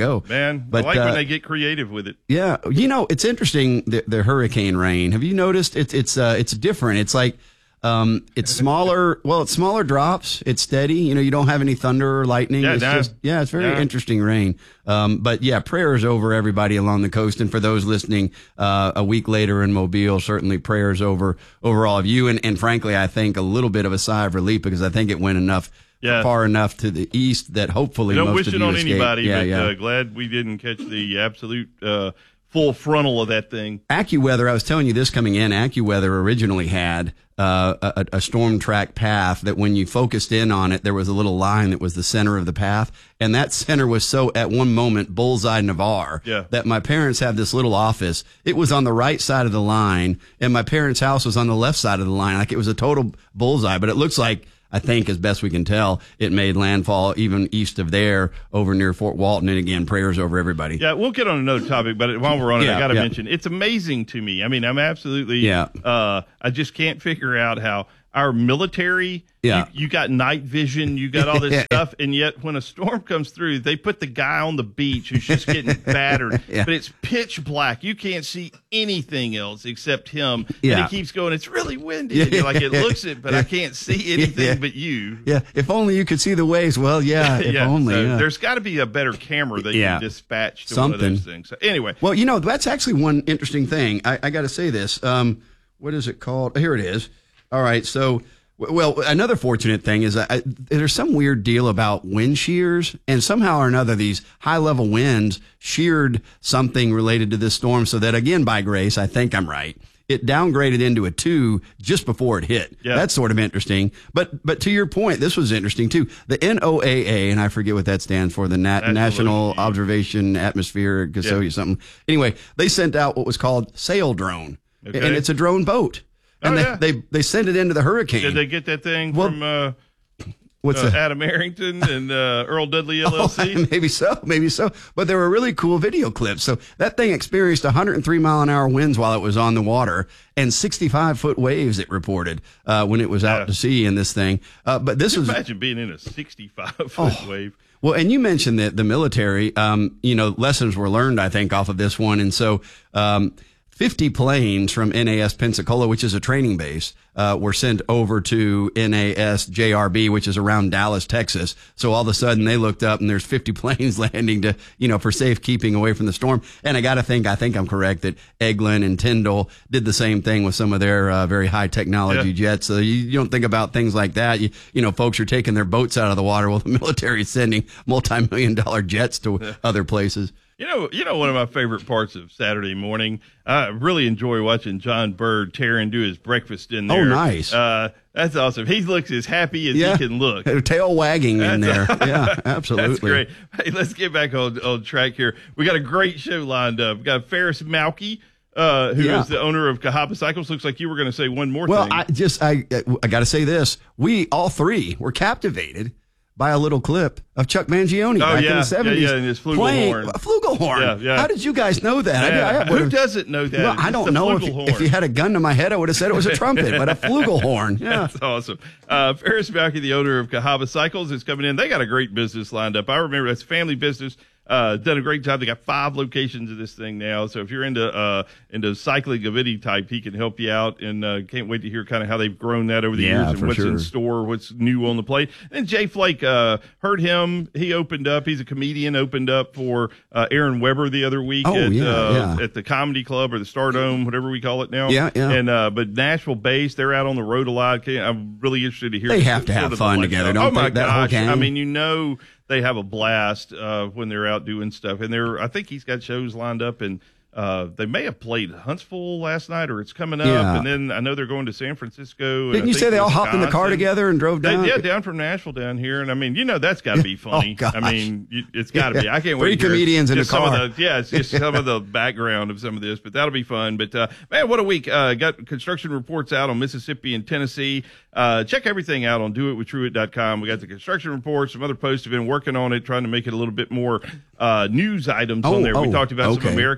man. But, I like uh, when they get creative with it. Yeah, you know, it's interesting the, the hurricane rain. Have you noticed? It's it's uh, it's different. It's like um, it's smaller. Well, it's smaller drops. It's steady. You know, you don't have any thunder or lightning. Yeah, it's no. just yeah, it's very No. interesting rain. Um, but yeah, prayers over everybody along the coast, and for those listening uh, a week later in Mobile, certainly prayers over over all of you. And and frankly, I think a little bit of a sigh of relief because I think it went enough. Yeah. Far enough to the east that hopefully Don't most wish of it you on escaped. anybody, Yeah, but yeah. Uh, glad we didn't catch the absolute uh, full frontal of that thing. AccuWeather, I was telling you this coming in, AccuWeather originally had uh, a, a storm track path that when you focused in on it, there was a little line that was the center of the path. And that center was so, at one moment, bullseye Navarre, Yeah. that my parents have this little office. It was on the right side of the line, and my parents' house was on the left side of the line. Like it was a total bullseye, but it looks like, I think, as best we can tell, it made landfall even east of there, over near Fort Walton. And again, prayers over everybody. Yeah, we'll get on another topic, but while we're on it, Yeah, I got to yeah. mention it's amazing to me. I mean, I'm absolutely. Yeah. Uh, I just can't figure out how our military. Yeah. You, you got night vision, you got all this stuff, and yet when a storm comes through, they put the guy on the beach who's just getting battered, Yeah. but it's pitch black. You can't see anything else except him. Yeah. And he keeps going, it's really windy. Yeah. And you're like, it looks it, but I can't see anything Yeah. but you. Yeah, if only you could see the waves. Well, yeah, if yeah, only. so yeah. there's got to be a better camera that Yeah. you can dispatch to one of Something. those things. So anyway, Well, you know, that's actually one interesting thing. I, I got to say this. Um, what is it called? Here it is. All right. So, w- well, another fortunate thing is I, there's some weird deal about wind shears, and somehow or another, these high level winds sheared something related to this storm so that, again, by grace, I think I'm right. It downgraded into a two just before it hit. Yeah. That's sort of interesting. But but to your point, this was interesting too. The N O A A, and I forget what that stands for, the Nat- National National Ocean- Observation Atmospheric Custodian Yeah. something. Anyway, they sent out what was called Sail Drone, Okay. and it's a drone boat. And Oh, they, yeah. they they sent it into the hurricane. did they get that thing Well, from uh, what's uh, that? Adam Arrington and uh, Earl Dudley L L C? Oh, maybe so, maybe so. But there were really cool video clips. So that thing experienced one hundred three mile an hour winds while it was on the water and sixty-five foot waves, it reported, uh, when it was out Yeah. to sea in this thing. Uh, but this Can you was. imagine being in a sixty-five foot Oh. wave. Well, and you mentioned that the military, um, you know, lessons were learned, I think, off of this one. And so, um, fifty planes from N A S Pensacola, which is a training base, uh, were sent over to N A S J R B, which is around Dallas, Texas. So all of a sudden they looked up and there's fifty planes landing to, you know, for safekeeping away from the storm. And I got to think, I think I'm correct that Eglin and Tyndall did the same thing with some of their uh, very high technology Yeah. jets. So you, you don't think about things like that. You, you know, folks are taking their boats out of the water while the military is sending multi-million dollar jets to Yeah. other places. You know, you know, one of my favorite parts of Saturday morning. I really enjoy watching John Bird tear and do his breakfast in there. Oh, nice. Uh, that's awesome. He looks as happy as he can look. Tail wagging in there. That's- Yeah, absolutely. That's great. Hey, let's get back on, on track here. We got a great show lined up. We got Ferris Malky, uh, who is Yeah. the owner of Cahaba Cycles. Looks like you were going to say one more Well, thing. I just, I, I got to say this. We, all three, were captivated by a little clip of Chuck Mangione Oh, back yeah. in the seventies. Yeah, yeah, and his playing flugelhorn. a flugelhorn. Yeah, yeah. How did you guys know that? Yeah. I, I Who would've- doesn't know that? Well, It's I don't the know if, flugelhorn. if you had a gun to my head, I would have said it was a trumpet, but a flugelhorn. Yeah. That's awesome. Uh, Ferris Malky, the owner of Cahaba Cycles, is coming in. They got a great business lined up. I remember that's a family business. Uh, done a great job. They got five locations of this thing now. So if you're into uh, into cycling of any type, he can help you out. And uh, can't wait to hear kind of how they've grown that over the Yeah, years and for what's in sure. store, what's new on the plate. And Jay Flake, uh, heard him. He opened up. He's a comedian. Opened up for uh, Aaron Weber the other week Oh, at yeah, uh, yeah. at the Comedy Club or the Stardome, whatever we call it now. Yeah, yeah. And uh, but Nashville based, they're out on the road a lot. Can- I'm really interested to hear. They the- have to sort have of the fun like- together, Oh don't my they, that whole gosh! gang? I mean, you know, they have a blast uh, when they're out doing stuff, and they're. I think he's got shows lined up, and uh, they may have played Huntsville last night, or it's coming up. Yeah. And then I know they're going to San Francisco. and Didn't I you think say they all hopped in the car Wisconsin. together and drove They, down? yeah, down from Nashville down here, and I mean, you know, that's got to be funny. Oh, gosh. I mean, you, it's got to be. I can't Three wait. to hear comedians in just a some car. Of the, yeah, it's just some of the background of some of this, but that'll be fun. But uh, man, what a week! Uh, got construction reports out on Mississippi and Tennessee. Uh, check everything out on do it with truett dot com. We got the construction reports. Some other posts have been working on it, trying to make it a little bit more uh, news items Oh, on there. We oh, talked about okay. some American Airlines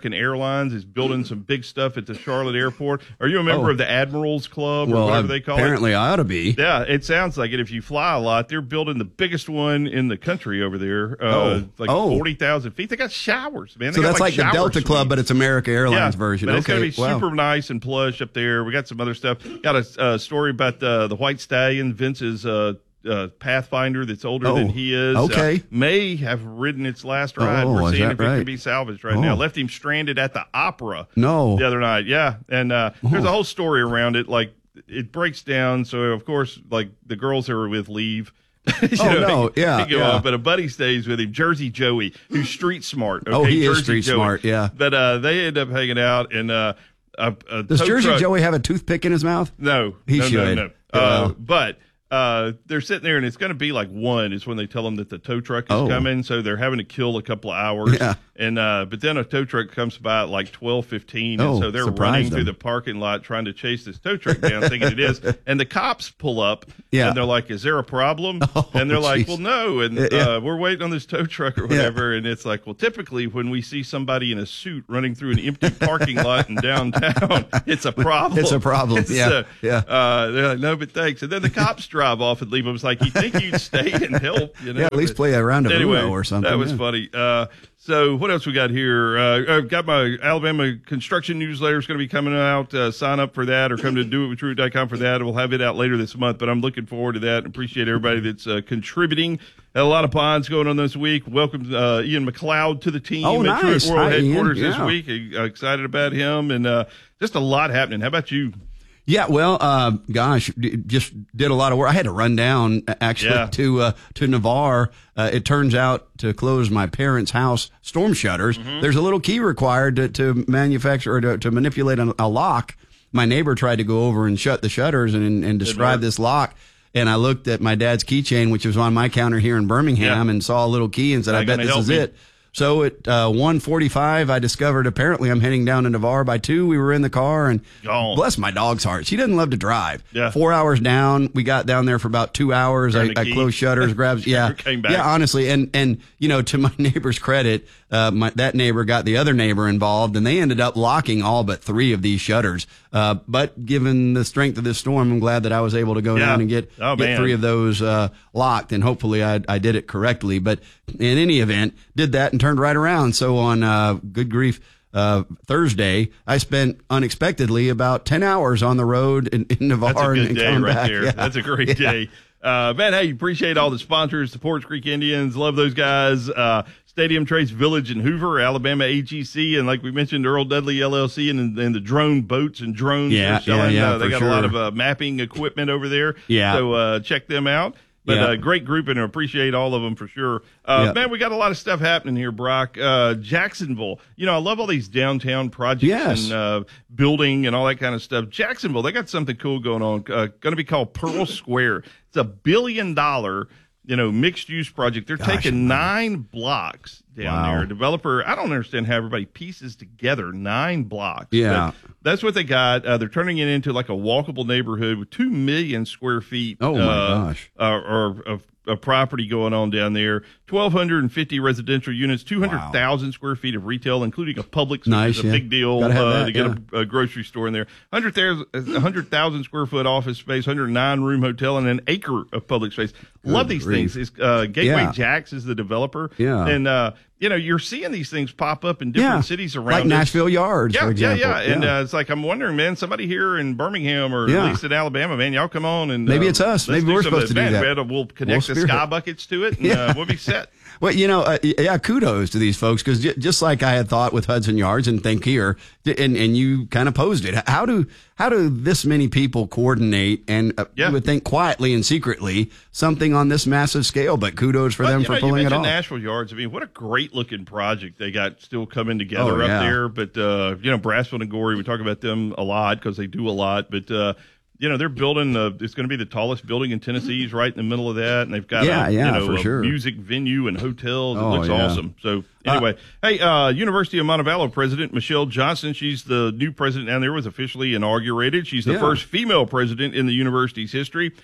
Airlines is building some big stuff at the Charlotte airport. Are you a member Oh. of the Admirals Club or Well, whatever they call apparently it? I ought to be. Yeah, it sounds like it. If you fly a lot, they're building the biggest one in the country over there. Uh, Oh. Like Oh. forty thousand feet. They got showers, man. They So got that's like, the shower Delta Club, suites. but it's America Airlines yeah, version. But it's okay. going to be wow. super nice and plush up there. We got some other stuff. Got a uh, story about uh, the White Stallion, Vince's uh, uh, Pathfinder that's older Oh, than he is. okay. Uh, may have ridden its last ride. Oh, We're is seeing that if it right? can be salvaged right Oh. now. Left him stranded at the Opera No. the other night. Yeah. And uh, there's Oh. a whole story around it. Like, it breaks down. So, of course, like the girls that were with leave. You Oh, know, no. he- Yeah, he go yeah. off, but a buddy stays with him, Jersey Joey, who's street smart. Okay? Oh, he is Jersey street Joey. smart, yeah. But uh, they end up hanging out, and uh, a, a Does tow Jersey truck- Joey have a toothpick in his mouth? No, He no, should. no, no. Oh, Uh, well. but uh, they're sitting there, and it's going to be like one is when they tell them that the tow truck is Oh. coming, so they're having to kill a couple of hours. Yeah. And uh, but then a tow truck comes by at like twelve fifteen, Oh, and so they're surprise running them. through the parking lot trying to chase this tow truck down, thinking it is. And the cops pull up, Yeah. and they're like, "Is there a problem?" Oh, and they're like, jeez. "Well, no." And Yeah, yeah. uh, we're waiting on this tow truck or whatever. And it's like, well, typically when we see somebody in a suit running through an empty parking lot in downtown, it's a problem. It's a problem. It's, Yeah, uh, yeah. uh, they're like, no, but thanks. And then the cops drive off and leave them. It's like, you think you'd stay and help? You know? Yeah, at least But play a round of anyway, Uno or something. That was yeah. funny. Uh, so what else we got here? Uh, I've got my Alabama construction newsletter is going to be coming out. Uh, sign up for that or come to do it with truett dot com for that. We'll have it out later this month, but I'm looking forward to that and appreciate everybody that's uh, contributing. Had a lot of ponds going on this week. Welcome uh, Ian McLeod to the team Oh, at Truett nice. World Hi, Ian. Headquarters this Yeah. week. Uh, excited about him and uh, just a lot happening. How about you? Yeah, well, uh, gosh, d- just did a lot of work. I had to run down uh, actually Yeah. to uh, to Navarre. Uh, it turns out to close my parents' house storm shutters, Mm-hmm. there's a little key required to, to manufacture or to, to manipulate a, a lock. My neighbor tried to go over and shut the shutters and, and describe work. this lock. And I looked at my dad's keychain, which was on my counter here in Birmingham, Yeah. and saw a little key and said, Not I bet gonna this help is me. it. So at uh, one forty-five, I discovered apparently I'm heading down to Navarre. By two, we were in the car, and Gone. bless my dog's heart, she doesn't love to drive. Yeah. Four hours down, we got down there for about two hours. I, Turned the I key. closed shutters, grabbed, yeah, Came back. yeah, honestly, and and you know, to my neighbor's credit, uh, my, that neighbor got the other neighbor involved, and they ended up locking all but three of these shutters. Uh, but given the strength of this storm, I'm glad that I was able to go Yeah. down and get Oh, get man. three of those uh, locked, and hopefully I, I did it correctly. But in any event, did that and turned right around. So on uh, good grief. Uh, Thursday, I spent unexpectedly about ten hours on the road in, in Navarre. That's a good and day come right back. there. Yeah. That's a great Yeah. day. Uh, man, hey, appreciate all the sponsors, the Porch Creek Indians. Love those guys. Uh, Stadium Trace Village in Hoover, Alabama A G C, and like we mentioned, Earl Dudley L L C and, and the drone boats and drones. Yeah, they're selling. yeah, yeah, uh, they for got a lot sure. of uh, mapping equipment over there. Yeah. So uh, check them out. But Yeah. uh, great group, and I appreciate all of them for sure. Uh, Yeah. Man, we got a lot of stuff happening here, Brock. Uh, Jacksonville, you know, I love all these downtown projects Yes. and uh, building and all that kind of stuff. Jacksonville, they got something cool going on. Uh, going to be called Pearl Square. It's a billion dollar, you know, mixed use project. They're Gosh, taking nine blocks down Wow. there. A developer, I don't understand how everybody pieces together nine blocks. Yeah. But that's what they got. Uh, they're turning it into like a walkable neighborhood with two million square feet. Oh, my uh, gosh. Uh, or of a property going on down there. twelve fifty residential units, two hundred thousand square feet of retail, including a Publix, which Nice, is a yeah. big deal Gotta have uh, that, to get yeah. a, a grocery store in there. one hundred thousand square foot office space, one hundred nine room hotel, and an acre of public space. Love these grief. things. It's, uh, Gateway Yeah. Jacks is the developer. Yeah. And, uh, you know, you're seeing these things pop up in different Yeah. cities around Like us. Nashville Yards, yeah, for example. Yeah, yeah, And Yeah. Uh, it's like, I'm wondering, man, somebody here in Birmingham or Yeah. at least in Alabama, man, y'all come on and Maybe uh, it's us. let's Maybe we're some supposed to do event, that. man. We'll connect the spirit. sky buckets to it and Yeah. uh, we'll be set. Well, you know, uh, yeah, kudos to these folks because j- just like I had thought with Hudson Yards and Think Here, d- and and you kind of posed it. How do how do this many people coordinate and uh, Yeah. you would think quietly and secretly something on this massive scale? But kudos for But, them you for know, pulling you it mentioned off. Nashville Yards. I mean, what a great looking project they got still coming together Oh, up yeah. there. But uh, you know, Brassfield and Gorey, we talk about them a lot because they do a lot. But uh, you know, they're building. Uh, it's going to be the tallest building in Tennessee. It's right in the middle of that, and they've got Yeah, a, yeah, you know, for a sure. music venue and hotels. It Oh, looks yeah. awesome. So anyway, hey, uh, University of Montevallo president Michelle Johnson. She's the new president down there. Was officially inaugurated. She's the Yeah. first female president in the university's history.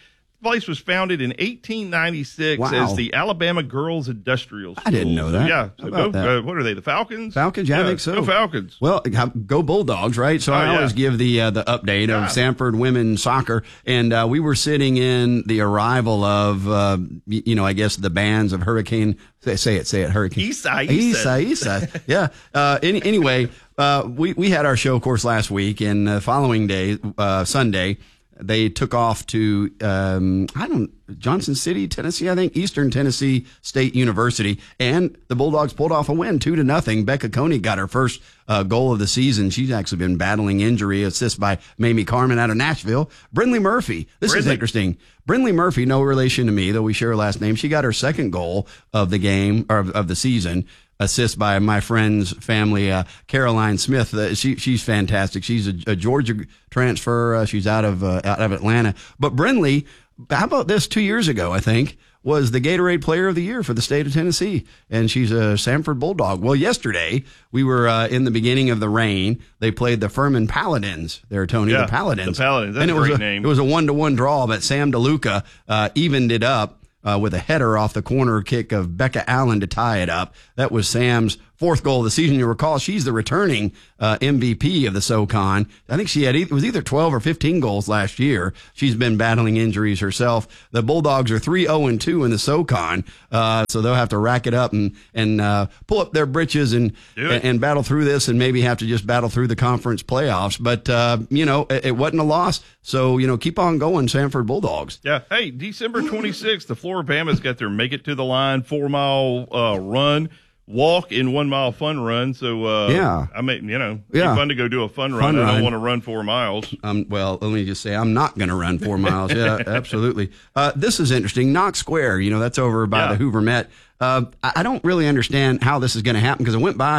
place was founded in eighteen ninety-six Wow. as the Alabama Girls Industrial School. I didn't know that. Yeah. How So about go, that? uh, what are they, the Falcons? Falcons, yeah, I think so. Go Falcons. Well, go Bulldogs, right? So Oh, I yeah. always give the uh, the update Yeah. of Sanford women's soccer, and uh, we were sitting in the arrival of, uh, y- you know, I guess the bands of Hurricane. Say, say it, say it, Hurricane. Isa, Isa, Isa. Yeah. Uh, any, anyway, uh, we we had our show, of course, last week, and the following day, uh, Sunday, they took off to, um, I don't, Johnson City, Tennessee, I think, Eastern Tennessee State University, and the Bulldogs pulled off a win, two to nothing. Becca Coney got her first uh, goal of the season. She's actually been battling injury, assist by Mamie Carmen out of Nashville. Brindley Murphy, this is Brindley. interesting. Brindley Murphy, no relation to me, though we share a last name. She got her second goal of the game, or of, of the season. Assist by my friend's family, uh, Caroline Smith. Uh, she she's fantastic. She's a, a Georgia transfer. Uh, she's out of uh, out of Atlanta. But Brindley, how about this? Two years ago, I think, was the Gatorade Player of the Year for the state of Tennessee, and she's a Sanford Bulldog. Well, yesterday we were uh, in the beginning of the rain. They played the Furman Paladins. There, Tony, Yeah, the Paladins. the Paladins. That's and it a was great a, name. It was a one to one draw, but Sam DeLuca uh, evened it up. Uh, with a header off the corner kick of Becca Allen to tie it up. That was Sam's fourth goal of the season. You recall, she's the returning uh, M V P of the SoCon. I think she had, it was either twelve or fifteen goals last year. She's been battling injuries herself. The Bulldogs are three oh and two in the SoCon, uh, so they'll have to rack it up and, and uh, pull up their britches and, and, and battle through this, and maybe have to just battle through the conference playoffs. But, uh, you know, it, it wasn't a loss. So, you know, keep on going, Sanford Bulldogs. Yeah. Hey, December twenty-sixth, the Florida Bama's got their Make It to the Line four mile uh, run, walk, and one mile fun run. So, uh, Yeah. I mean, you know, Yeah. it's fun to go do a fun, Fun run. I run. don't want to run four miles. Um, well, let me just say, I'm not going to run four miles. Yeah, absolutely. Uh, this is interesting. Knox Square, you know, that's over by Yeah. the Hoover Met. Uh, I I don't really understand how this is going to happen because I went by